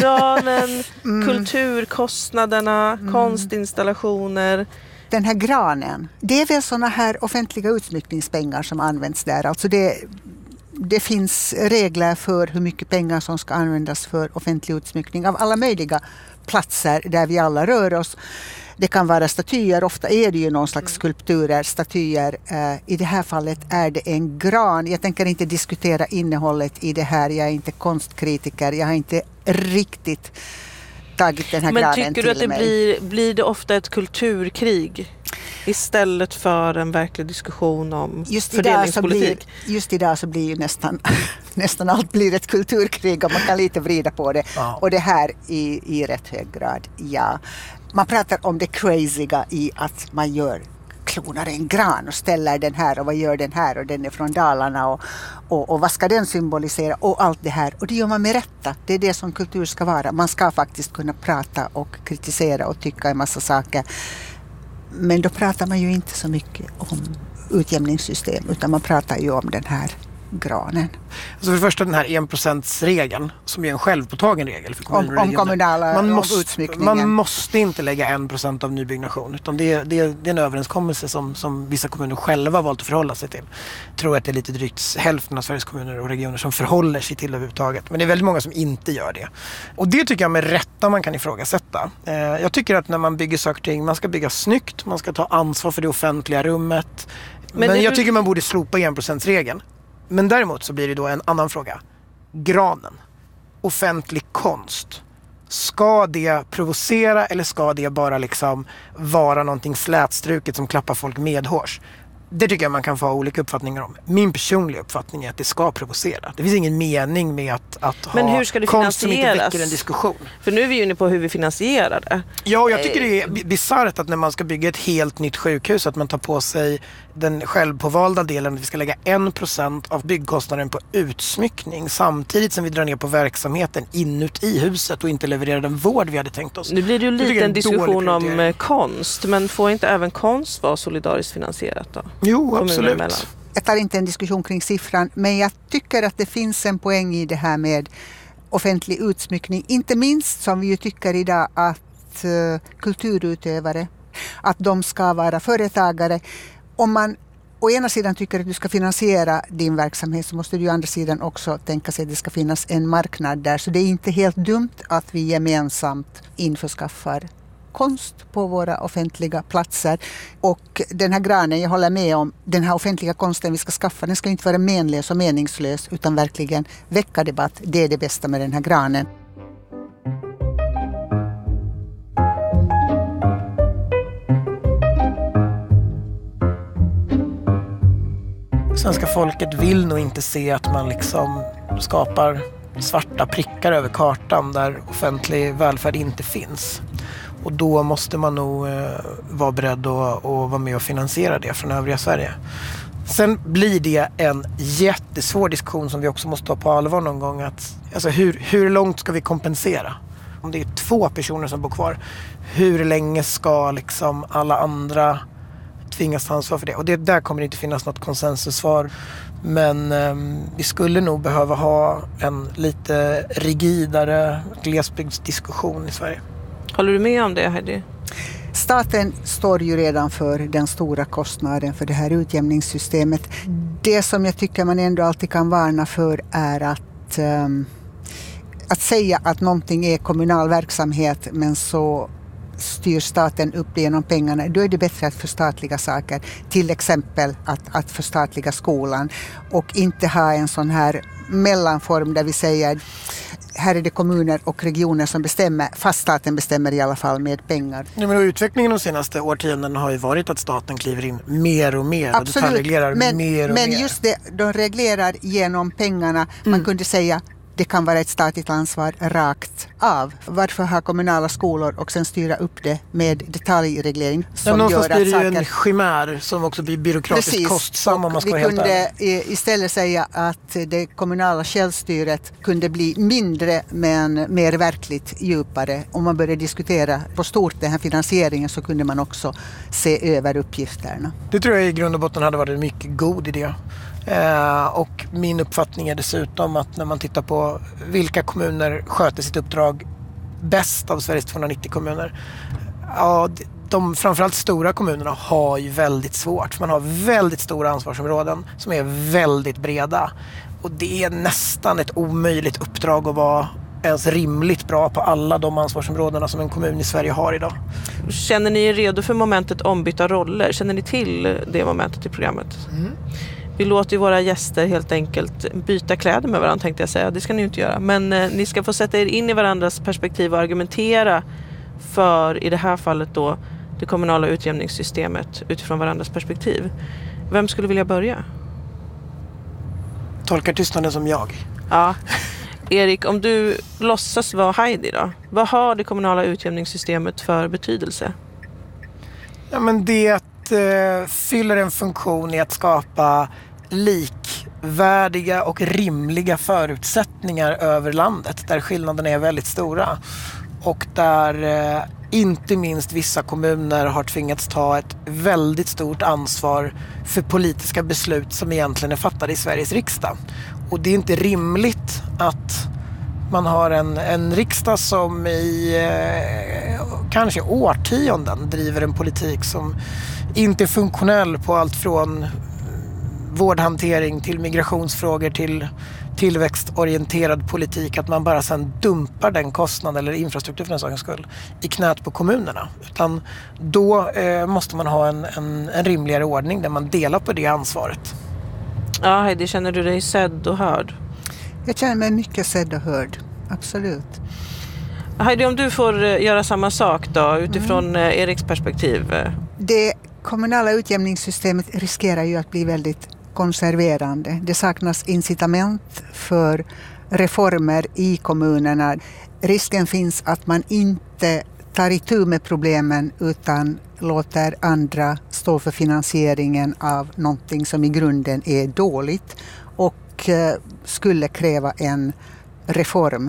kulturkostnaderna, konstinstallationer. Den här granen, det är väl såna här offentliga utsmyckningspengar som används där. Alltså det finns regler för hur mycket pengar som ska användas för offentlig utsmyckning av alla möjliga platser där vi alla rör oss. Det kan vara statyer, ofta är det ju någon slags skulpturer, statyer. I det här fallet är det en gran. Jag tänker inte diskutera innehållet i det här. Jag är inte konstkritiker. Jag har inte riktigt tagit den här granen till mig. Men tycker du att det blir det ofta ett kulturkrig istället för en verklig diskussion om fördelningspolitik? Just idag så blir ju nästan allt blir ett kulturkrig och man kan lite vrida på det. Ja. Och det här i rätt hög grad, ja. Man pratar om det crazyga i att man klonar en gran och ställer den här och vad gör den här och den är från Dalarna och vad ska den symbolisera och allt det här. Och det gör man med rätta. Det är det som kultur ska vara. Man ska faktiskt kunna prata och kritisera och tycka en massa saker. Men då pratar man ju inte så mycket om utjämningssystem utan man pratar ju om den här granen. Alltså för det första den här 1%-regeln som är en självpåtagen regel för kommuner om kommunala utsmyckningen. Man måste inte lägga 1% av nybyggnation utan det är en överenskommelse som vissa kommuner själva valt att förhålla sig till. Jag tror att det är lite drygt hälften av Sveriges kommuner och regioner som förhåller sig till överhuvudtaget. Men det är väldigt många som inte gör det. Och det tycker jag med rätta man kan ifrågasätta. Jag tycker att när man bygger saker och ting, man ska bygga snyggt, man ska ta ansvar för det offentliga rummet. Men jag tycker man borde slopa 1%-regeln. Men däremot så blir det då en annan fråga. Granen. Offentlig konst. Ska det provocera eller ska det bara liksom vara någonting slätstruket som klappar folk medhårs? Det tycker jag man kan få olika uppfattningar om. Min personliga uppfattning är att det ska provocera. Det finns ingen mening med att men ha hur ska det konst som inte finansieras? väcker en diskussion. För nu är vi ju inne på hur vi finansierar det. Ja, och jag tycker det är bisarrt att när man ska bygga ett helt nytt sjukhus att man tar på sig den självpåvalda delen att vi ska lägga 1% av byggkostnaden på utsmyckning samtidigt som vi drar ner på verksamheten inuti huset och inte levererar den vård vi hade tänkt oss. Nu blir det ju lite en diskussion om konst, men får inte även konst vara solidariskt finansierat då? Jo, absolut. Jag tar inte en diskussion kring siffran, men jag tycker att det finns en poäng i det här med offentlig utsmyckning. Inte minst som vi ju tycker idag att kulturutövare, att de ska vara företagare. Om man å ena sidan tycker att du ska finansiera din verksamhet så måste du å andra sidan också tänka sig att det ska finnas en marknad där. Så det är inte helt dumt att vi gemensamt införskaffar konst på våra offentliga platser. Och den här granen, jag håller med om, den här offentliga konsten vi ska skaffa, den ska inte vara menlös och meningslös utan verkligen väcka debatt. Det är det bästa med den här granen. Svenska folket vill nog inte se att man liksom skapar svarta prickar över kartan där offentlig välfärd inte finns. Och då måste man nog vara beredd att vara med och finansiera det från övriga Sverige. Sen blir det en jättesvår diskussion som vi också måste ta på allvar någon gång. Alltså hur långt ska vi kompensera? Om det är 2 personer som bor kvar, hur länge ska liksom alla andra tvingas ta ansvar för det? Och där kommer det inte finnas något konsensussvar. Men vi skulle nog behöva ha en lite rigidare glesbygdsdiskussion i Sverige. Håller du med om det, Heidi? Staten står ju redan för den stora kostnaden för det här utjämningssystemet. Det som jag tycker man ändå alltid kan varna för är att säga att någonting är kommunal verksamhet men så styr staten upp det genom pengarna, då är det bättre att förstatliga saker. Till exempel att förstatliga skolan och inte ha en sån här mellanform där vi säger här är det kommuner och regioner som bestämmer, fast staten bestämmer i alla fall med pengar. Ja, men utvecklingen de senaste årtionden har ju varit att staten kliver in mer och mer och detaljreglerar mer och mer. Men just det, de reglerar genom pengarna. Man kunde säga det kan vara ett statligt ansvar rakt av. Varför ha kommunala skolor och sen styra upp det med detaljreglering som någonstans gör att blir det ju saker... en chimär som också blir byråkratiskt kostsam om man ska vara helt ärlig. Vi kunde istället säga att det kommunala självstyret kunde bli mindre men mer verkligt djupare. Om man började diskutera på stort den här finansieringen så kunde man också se över uppgifterna. Det tror jag i grund och botten hade varit en mycket god idé. Och min uppfattning är dessutom att när man tittar på vilka kommuner sköter sitt uppdrag bäst av Sveriges 290 kommuner, ja, de framförallt stora kommunerna har ju väldigt svårt. Man har väldigt stora ansvarsområden som är väldigt breda och det är nästan ett omöjligt uppdrag att vara ens rimligt bra på alla de ansvarsområdena som en kommun i Sverige har idag. Känner ni er redo för momentet ombytta roller? Känner ni till det momentet i programmet? Vi låter ju våra gäster helt enkelt byta kläder med varandra, tänkte jag säga. Det ska ni ju inte göra. Men ni ska få sätta er in i varandras perspektiv och argumentera för, i det här fallet då, det kommunala utjämningssystemet utifrån varandras perspektiv. Vem skulle vilja börja? Tolkar tystnaden som jag. Ja. Erik, om du låtsas vara Heidi då. Vad har det kommunala utjämningssystemet för betydelse? Ja, men det fyller en funktion i att skapa likvärdiga och rimliga förutsättningar över landet där skillnaderna är väldigt stora och där inte minst vissa kommuner har tvingats ta ett väldigt stort ansvar för politiska beslut som egentligen är fattade i Sveriges riksdag. Och det är inte rimligt att man har en riksdag som i kanske årtionden driver en politik som inte är funktionell på allt från vårdhantering till migrationsfrågor till tillväxtorienterad politik, att man bara sedan dumpar den kostnaden eller infrastruktur för den sakens skull i knät på kommunerna. Utan då måste man ha en rimligare ordning där man delar på det ansvaret. Ja, Heidi, känner du dig sedd och hörd? Jag känner mig mycket sedd och hörd, absolut. Heidi, om du får göra samma sak då utifrån Eriks perspektiv. Det kommunala utjämningssystemet riskerar ju att bli väldigt konserverande. Det saknas incitament för reformer i kommunerna. Risken finns att man inte tar itu med problemen utan låter andra stå för finansieringen av någonting som i grunden är dåligt och skulle kräva en reform.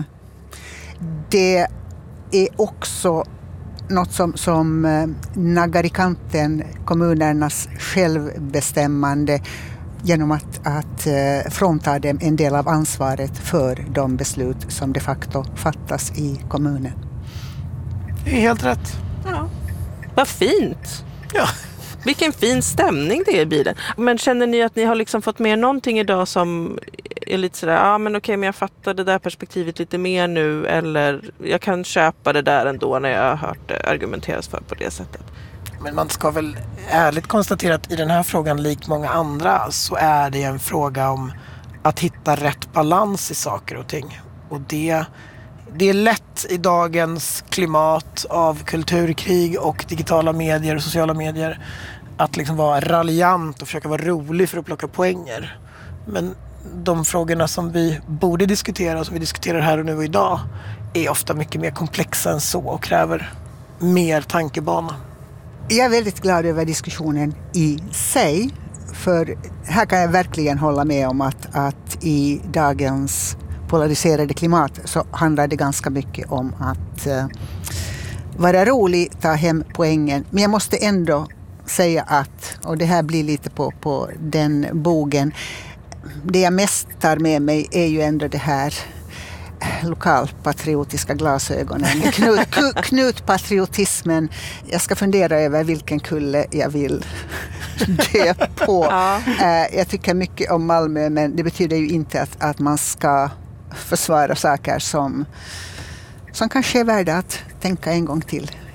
Det är också något som naggar i kanten kommunernas självbestämmande genom att frånta dem en del av ansvaret för de beslut som de facto fattas i kommunen. Det är helt rätt. Ja. Vad fint! Ja. Vilken fin stämning det är i bilen. Men känner ni att ni har liksom fått med någonting idag som är lite sådär, ja men okej, men jag fattar det där perspektivet lite mer nu, eller jag kan köpa det där ändå när jag har hört det argumenteras för på det sättet? Men man ska väl ärligt konstatera att i den här frågan, likt många andra, så är det en fråga om att hitta rätt balans i saker och ting. Och det är lätt i dagens klimat av kulturkrig och digitala medier och sociala medier att liksom vara raljant och försöka vara rolig för att plocka poänger. Men de frågorna som vi borde diskutera och som vi diskuterar här och nu och idag är ofta mycket mer komplexa än så och kräver mer tankebana. Jag är väldigt glad över diskussionen i sig, för här kan jag verkligen hålla med om att i dagens polariserade klimat så handlar det ganska mycket om att vara rolig, ta hem poängen. Men jag måste ändå säga att, och det här blir lite på den bogen, det jag mest tar med mig är ju ändå det här lokalpatriotiska glasögonen. Knutpatriotismen. Jag ska fundera över vilken kulle jag vill dö på. Ja. Jag tycker mycket om Malmö, men det betyder ju inte att man ska försvara saker som kanske är värda att tänka en gång till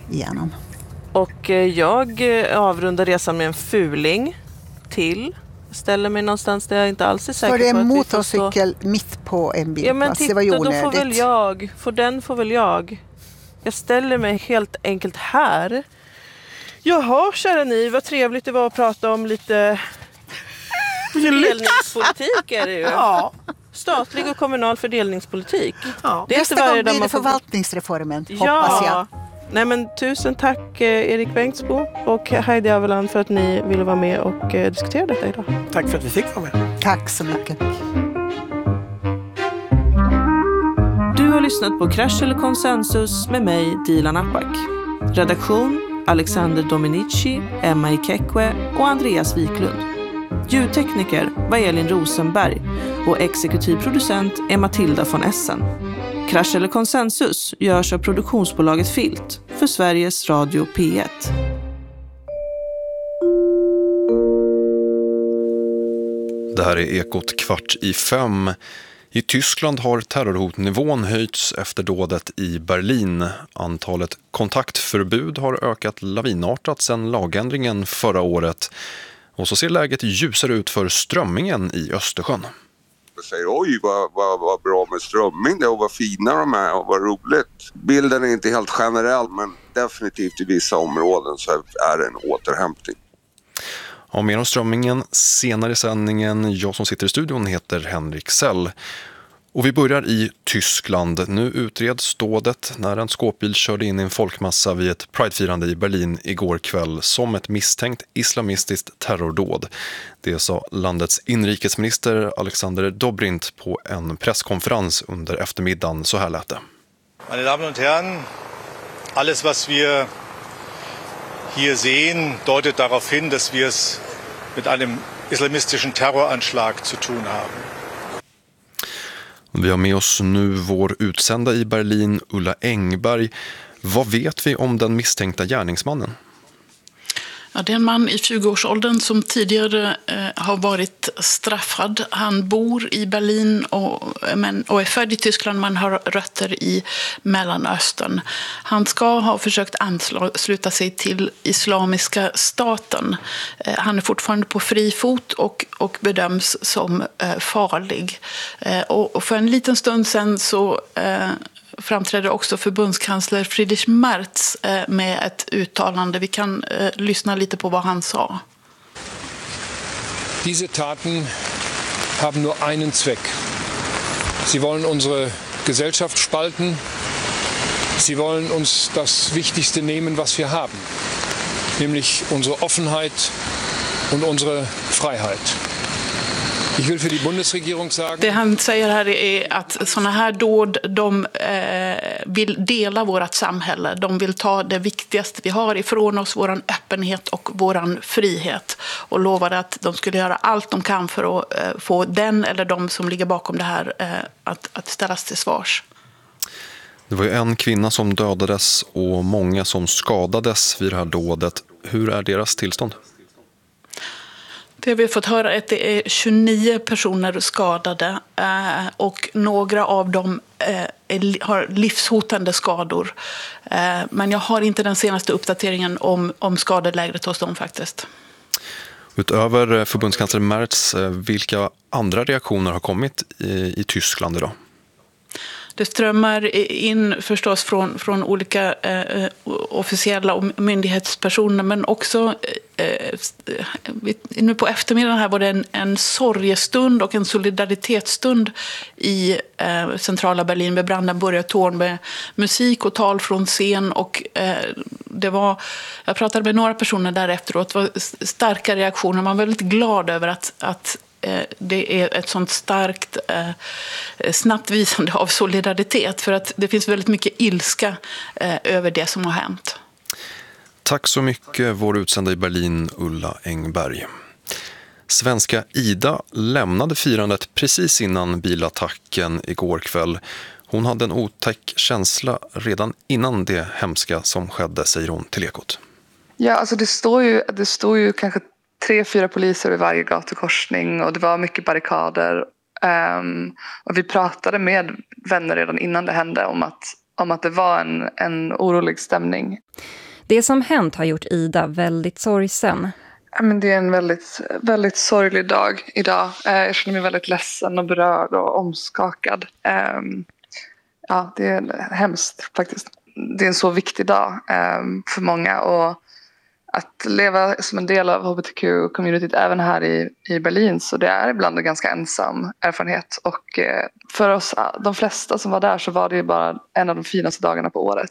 igenom. Och jag avrundar resan med en fuling till. Ställer mig någonstans där jag inte alls är säker på att det är vi en får motorcykel mitt på en bilplats. Ja, men titta, det var ju då onödigt. får väl jag. Jag ställer mig helt enkelt här. Jaha, kära ni, vad trevligt det var att prata om lite fördelningspolitik är det ju. Ja. Statlig och kommunal fördelningspolitik. Ja. Det är Nästa inte varje gång dag blir man det får... förvaltningsreformen, hoppas jag. Nej, men tusen tack Erik Bengtsbo och Heidi Aveland för att ni ville vara med och diskutera detta idag. Tack för att vi fick vara med. Tack så mycket. Du har lyssnat på Krasch eller konsensus med mig, Dilan Apak. Redaktion Alexander Dominici, Emma Ikekwe och Andreas Wiklund. Ljudtekniker var Elin Rosenberg och exekutiv producent är Matilda von Essen. Krasch eller konsensus görs av produktionsbolaget Filt för Sveriges Radio P1. Det här är Ekot 4:45. I Tyskland har terrorhotnivån höjts efter dådet i Berlin. Antalet kontaktförbud har ökat lavinartat sedan lagändringen förra året. Och så ser läget ljusare ut för strömmingen i Östersjön. Jag säger oj vad bra med strömming det och vad fina de är och vad roligt. Bilden är inte helt generell men definitivt i vissa områden så är det en återhämtning. Ja, mer om strömmingen senare i sändningen. Jag som sitter i studion heter Henrik Sell. Och vi börjar i Tyskland. Nu utreds dådet när en skåpbil körde in i en folkmassa vid ett pridefirande i Berlin igår kväll som ett misstänkt islamistiskt terrordåd. Det sa landets inrikesminister Alexander Dobrindt på en presskonferens under eftermiddagen. Så här lät det. Meine Damen und Herren, alles was wir hier sehen, deutet darauf hin, dass wir es mit einem islamistischen Terroranschlag zu tun haben. Vi har med oss nu vår utsända i Berlin, Ulla Engberg. Vad vet vi om den misstänkta gärningsmannen? Ja, det är en man i 20-årsåldern som tidigare har varit straffad. Han bor i Berlin och är född i Tyskland men har rötter i Mellanöstern. Han ska ha försökt ansluta sig till Islamiska staten. Han är fortfarande på fri fot och bedöms som farlig. Och för en liten stund sedan så framträdde också förbundskansler Friedrich Merz med ett uttalande. Vi kan lyssna lite på vad han sa. Diese Taten haben nur einen Zweck. Sie wollen unsere Gesellschaft spalten. Sie wollen uns das Wichtigste nehmen, was wir haben. Nämlich unsere Offenheit und unsere Freiheit. Ich will für die Bundesregierung sagen... Det han säger här är att såna här dåd, de vill dela vårt samhälle. De vill ta det viktigaste vi har ifrån oss, våran öppenhet och våran frihet. Och lovade att de skulle göra allt de kan för att få den eller de som ligger bakom det här att ställas till svars. Det var ju en kvinna som dödades och många som skadades vid det här dådet. Hur är deras tillstånd? Det vi har fått höra är att det är 29 personer skadade och några av dem har livshotande skador. Men jag har inte den senaste uppdateringen om skadeläget hos dem faktiskt. Utöver förbundskansler Merz, vilka andra reaktioner har kommit i Tyskland idag? Det strömmar in förstås från olika officiella och myndighetspersoner, men också nu på eftermiddagen här var det en sorgestund och en solidaritetsstund i centrala Berlin med Brandenburger Tor med musik och tal från scen och jag pratade med några personer där efteråt, det var starka reaktioner, man var väldigt glad över att det är ett sånt starkt snabbt visande av solidaritet för att det finns väldigt mycket ilska över det som har hänt. Tack så mycket vår utsända i Berlin, Ulla Engberg. Svenska Ida lämnade firandet precis innan bilattacken igår kväll. Hon hade en otäck känsla redan innan det hemska som skedde, säger hon till Ekot. Ja, alltså det står ju kanske 3-4 poliser vid varje gatukorsning och det var mycket barrikader. Och vi pratade med vänner redan innan det hände om att om att det var en orolig stämning. Det som hänt har gjort Ida väldigt sorgsen. Men det är en väldigt, väldigt sorglig dag idag. Jag känner mig väldigt ledsen och berörd och omskakad. Ja, det är hemskt faktiskt. Det är en så viktig dag för många. Och att leva som en del av hbtq-communityt även här i Berlin, så det är ibland en ganska ensam erfarenhet. Och för oss, de flesta som var där, så var det bara en av de finaste dagarna på året.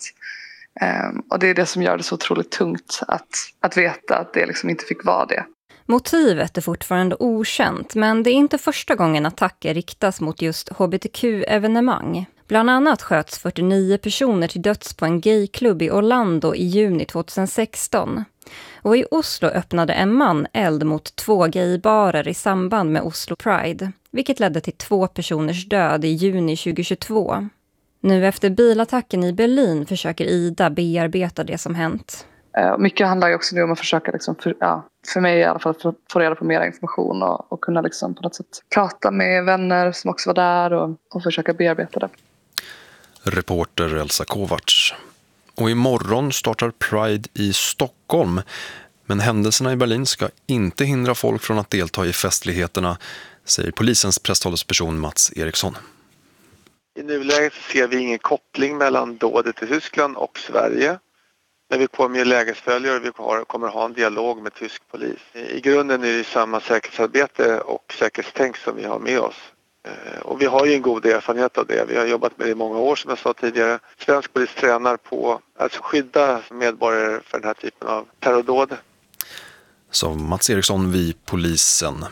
Och det är det som gör det så otroligt tungt att veta att det liksom inte fick vara det. Motivet är fortfarande okänt, men det är inte första gången attacker riktas mot just hbtq-evenemang. Bland annat sköts 49 personer till döds på en gayklubb i Orlando i juni 2016. Och i Oslo öppnade en man eld mot 2 gaybarer i samband med Oslo Pride, vilket ledde till 2 personers död i juni 2022. Nu efter bilattacken i Berlin försöker Ida bearbeta det som hänt. Mycket handlar ju också nu om att försöka, liksom, för mig i alla fall, få reda på mer information och kunna liksom på något sätt prata med vänner som också var där och försöka bearbeta det. Reporter Elsa Kovacs. Och imorgon startar Pride i Stockholm. Men händelserna i Berlin ska inte hindra folk från att delta i festligheterna, säger polisens presstalesperson Mats Eriksson. I nuläget ser vi ingen koppling mellan dådet i Tyskland och Sverige. Men vi kommer ju lägesföljare och vi kommer ha en dialog med tysk polis. I grunden är det samma säkerhetsarbete och säkerhetstänk som vi har med oss. Och vi har ju en god erfarenhet av det. Vi har jobbat med det i många år, som jag sa tidigare. Svensk polis tränar på att skydda medborgare för den här typen av terrordåd. Så Mats Eriksson vid polisen.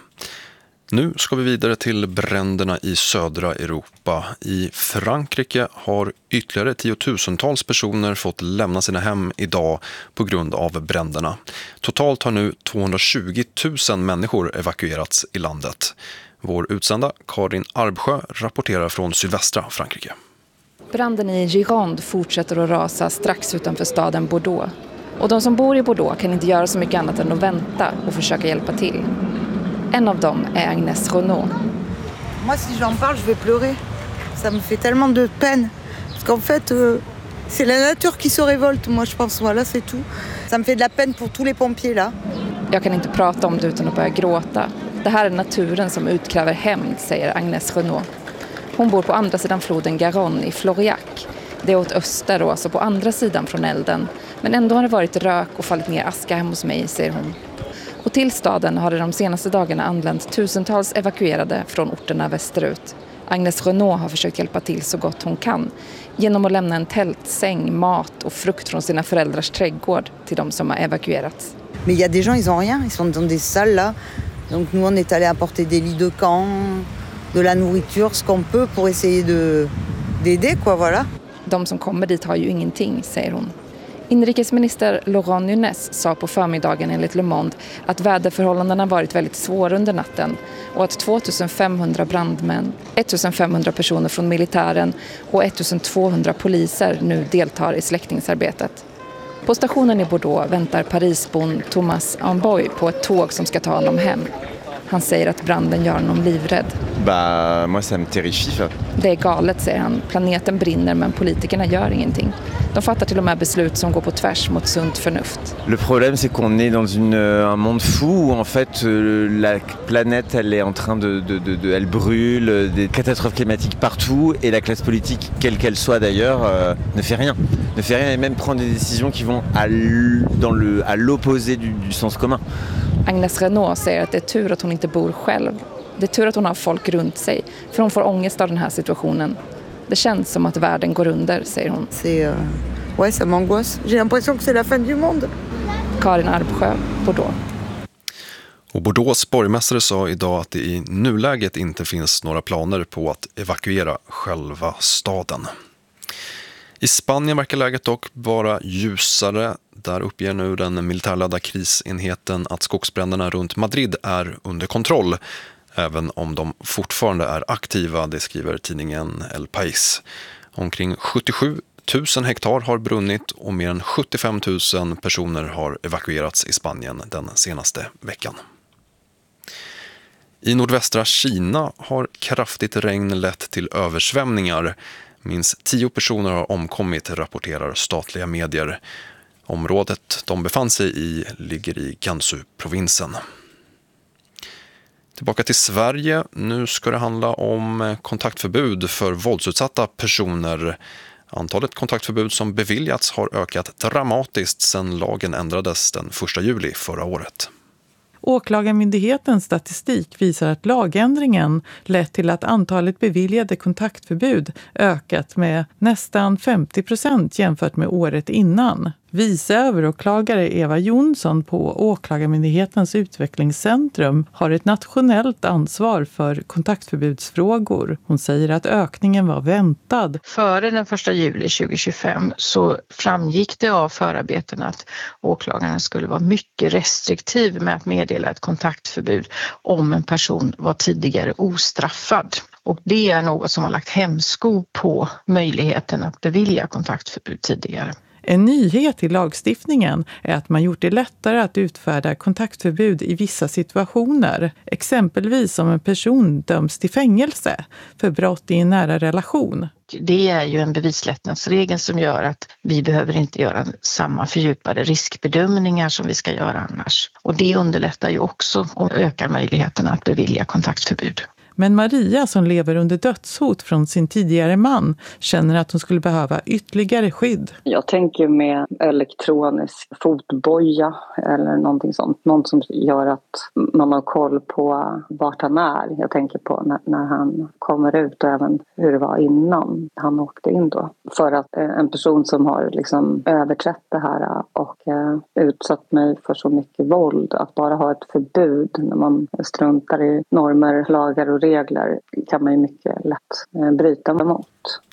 Nu ska vi vidare till bränderna i södra Europa. I Frankrike har ytterligare 10-tusentals personer fått lämna sina hem idag på grund av bränderna. Totalt har nu 220 000 människor evakuerats i landet. Vår utsända Karin Arbsjö rapporterar från sydvästra Frankrike. Branden i Gironde fortsätter att rasa strax utanför staden Bordeaux. Och de som bor i Bordeaux kan inte göra så mycket annat än att vänta och försöka hjälpa till. En av dem är Agnès Renaud. Moi, si j'en parle, je vais pleurer. Ça me fait tellement de peine. Parce qu'en fait, c'est la nature qui se révolte, moi, je pense. Voilà, c'est tout. Ça me fait de la peine pour tous les pompiers, là. Jag kan inte prata om det utan att börja gråta. Det här är naturen som utkräver hämnd, säger Agnès Renaud. Hon bor på andra sidan floden Garonne i Floriac. Det är åt öster och alltså på andra sidan från elden. Men ändå har det varit rök och fallit ner aska hemma hos mig, säger hon. Och till staden har det de senaste dagarna anlänt tusentals evakuerade från orterna västerut. Agnès Renaud har försökt hjälpa till så gott hon kan genom att lämna en tältsäng, mat och frukt från sina föräldrars trädgård till de som har evakuerats. Men il y a des gens, ils ont rien. Ils sont dans des salles là. Donc nous, on est allé apporter des lits de camp, de la nourriture, ce qu'on peut pour essayer d'aider, quoi, voilà. De som kommer dit har ju ingenting, säger hon. Inrikesminister Laurent Nunez sa på förmiddagen enligt Le Monde att väderförhållandena varit väldigt svåra under natten och att 2500 brandmän, 1500 personer från militären och 1200 poliser nu deltar i släckningsarbetet. På stationen i Bordeaux väntar Parisbon Thomas Amboy på ett tåg som ska ta honom hem. Han säger att branden gör honom livrädd. Moi ça me terrifie. Det är galet, säger han. Planeten brinner men politikerna gör ingenting. De fattar till och med beslut som går på tvärs mot sunt förnuft. Le problème c'est qu'on est dans un monde fou où en fait la planète elle est en train elle brûle, des catastrophes climatiques partout et la classe politique quelle qu'elle soit d'ailleurs ne fait rien. Ne fait rien et même prend des décisions qui vont à l'opposé du sens commun. Agnès Renaud säger att det är tur att hon inte bor själv. Det är tur att hon har folk runt sig, för hon får ångest av den här situationen. Det känns som att världen går under, säger hon. Ouais, ça m'angoisse. J'ai l'impression que c'est la fin du monde. Karin Arbsjö, Bordeaux. Och Bordeaux borgmästare sa idag att det i nuläget inte finns några planer på att evakuera själva staden. I Spanien verkar läget dock vara ljusare. Där uppger nu den militärledda krisenheten att skogsbränderna runt Madrid är under kontroll. Även om de fortfarande är aktiva, det skriver tidningen El País. Omkring 77 000 hektar har brunnit och mer än 75 000 personer har evakuerats i Spanien den senaste veckan. I nordvästra Kina har kraftigt regn lett till översvämningar. Minst 10 personer har omkommit, rapporterar statliga medier. Området de befann sig i ligger i Gansu-provinsen. Tillbaka till Sverige. Nu ska det handla om kontaktförbud för våldsutsatta personer. Antalet kontaktförbud som beviljats har ökat dramatiskt sedan lagen ändrades den 1 juli förra året. Åklagarmyndighetens statistik visar att lagändringen lett till att antalet beviljade kontaktförbud ökat med nästan 50% jämfört med året innan. Vice överåklagare Eva Jonsson på Åklagarmyndighetens utvecklingscentrum har ett nationellt ansvar för kontaktförbudsfrågor. Hon säger att ökningen var väntad. Före den 1 juli 2025 så framgick det av förarbeten att åklagaren skulle vara mycket restriktiv med att meddela ett kontaktförbud om en person var tidigare ostraffad. Och det är något som har lagt hämsko på möjligheten att bevilja kontaktförbud tidigare. En nyhet i lagstiftningen är att man gjort det lättare att utfärda kontaktförbud i vissa situationer. Exempelvis om en person döms till fängelse för brott i en nära relation. Det är ju en bevislättnadsregel som gör att vi behöver inte göra samma fördjupade riskbedömningar som vi ska göra annars. Och det underlättar ju också och ökar möjligheterna att bevilja kontaktförbud. Men Maria, som lever under dödshot från sin tidigare man, känner att hon skulle behöva ytterligare skydd. Jag tänker med elektronisk fotboja eller någonting sånt. Något som gör att man har koll på vart han är. Jag tänker på när han kommer ut och även hur det var innan han åkte in då. För att en person som har liksom överträtt det här och utsatt mig för så mycket våld, att bara ha ett förbud när man struntar i normer, lagar och regler kan man ju mycket lätt bryta mot.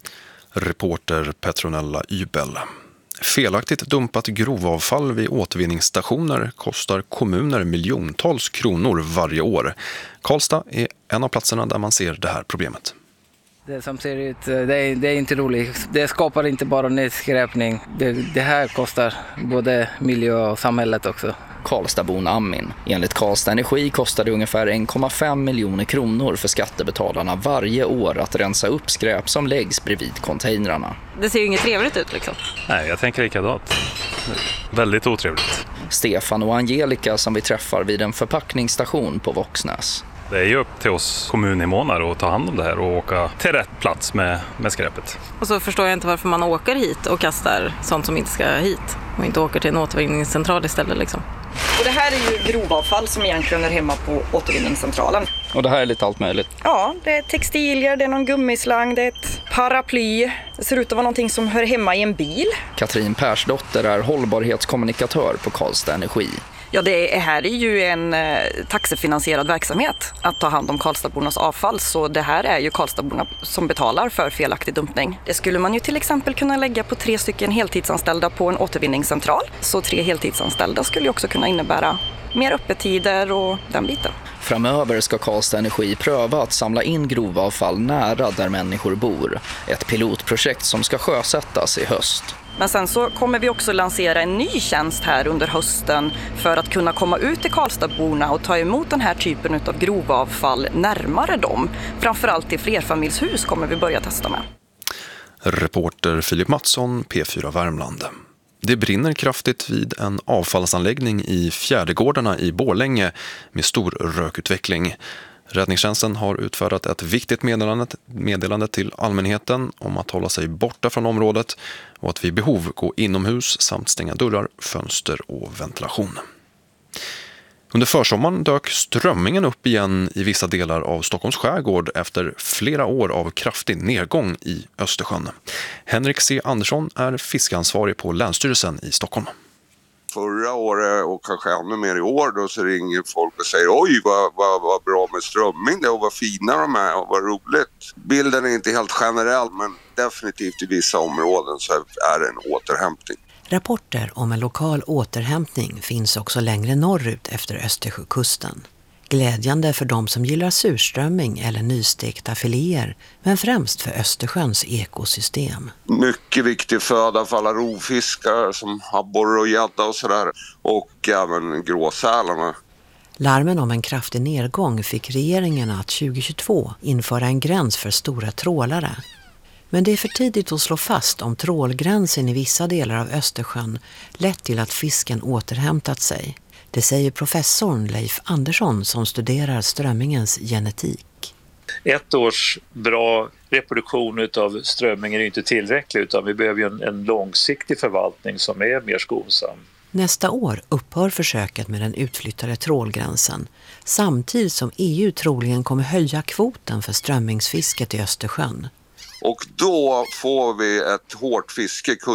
Reporter Petronella Ybel. Felaktigt dumpat grovavfall vid återvinningsstationer kostar kommuner miljontals kronor varje år. Karlstad är en av platserna där man ser det här problemet. Det som ser ut, det är inte roligt. Det skapar inte bara nedskräpning. Det här kostar både miljö och samhället också. Karlstadbon Amin. Enligt Karlstad Energi kostar det ungefär 1,5 miljoner kronor för skattebetalarna varje år att rensa upp skräp som läggs bredvid containrarna. Det ser ju inget trevligt ut liksom. Nej, jag tänker likadant. Väldigt otrevligt. Stefan och Angelica som vi träffar vid en förpackningsstation på Våxnäs. Det är ju upp till oss kommuninvånare att ta hand om det här och åka till rätt plats med skräpet. Och så förstår jag inte varför man åker hit och kastar sånt som inte ska hit och inte åker till en återvinningscentral istället liksom. Och det här är ju grovavfall som egentligen är hemma på återvinningscentralen. Och det här är lite allt möjligt? Ja, det är textilier, det är någon gummislang, det är ett paraply. Det ser ut att vara någonting som hör hemma i en bil. Katrin Persdotter är hållbarhetskommunikatör på Karlstad Energi. Ja, det här är ju en taxefinansierad verksamhet att ta hand om Karlstadbornas avfall. Så det här är ju Karlstadborna som betalar för felaktig dumpning. Det skulle man ju till exempel kunna lägga på 3 stycken heltidsanställda på en återvinningscentral. Så 3 heltidsanställda skulle ju också kunna innebära mer öppettider och den biten. Framöver ska Karlstad Energi pröva att samla in grovavfall nära där människor bor. Ett pilotprojekt som ska sjösättas i höst. Men sen så kommer vi också lansera en ny tjänst här under hösten för att kunna komma ut till Karlstadborna och ta emot den här typen av grovavfall närmare dem. Framförallt i flerfamiljshus kommer vi börja testa med. Reporter Filip Mattsson, P4 Värmland. Det brinner kraftigt vid en avfallsanläggning i Fjärdegårdarna i Borlänge med stor rökutveckling. Räddningstjänsten har utfärdat ett viktigt meddelande till allmänheten om att hålla sig borta från området och att vid behov gå inomhus samt stänga dörrar, fönster och ventilation. Under försommaren dök strömmingen upp igen i vissa delar av Stockholms skärgård efter flera år av kraftig nedgång i Östersjön. Henrik C. Andersson är fiskansvarig på Länsstyrelsen i Stockholm. Förra året och kanske ännu mer i år då så ringer folk och säger oj vad bra med strömming det och vad fina de är och vad roligt. Bilden är inte helt generell men definitivt i vissa områden så är det en återhämtning. Rapporter om en lokal återhämtning finns också längre norrut efter Östersjökusten. Glädjande för de som gillar surströmming eller nystekta filéer, men främst för Östersjöns ekosystem. Mycket viktig föda för alla rovfiskar som abborre och gädda och sådär, och även gråsälarna. Larmen om en kraftig nedgång fick regeringen att 2022 införa en gräns för stora trålare. Men det är för tidigt att slå fast om trålgränsen i vissa delar av Östersjön lett till att fisken återhämtat sig. Det säger professorn Leif Andersson som studerar strömmingens genetik. Ett års bra reproduktion av strömmingen är inte tillräckligt, utan vi behöver en långsiktig förvaltning som är mer skonsam. Nästa år upphör försöket med den utflyttade trålgränsen, samtidigt som EU troligen kommer höja kvoten för strömmingsfisket i Östersjön. Och då får vi ett hårt fiske,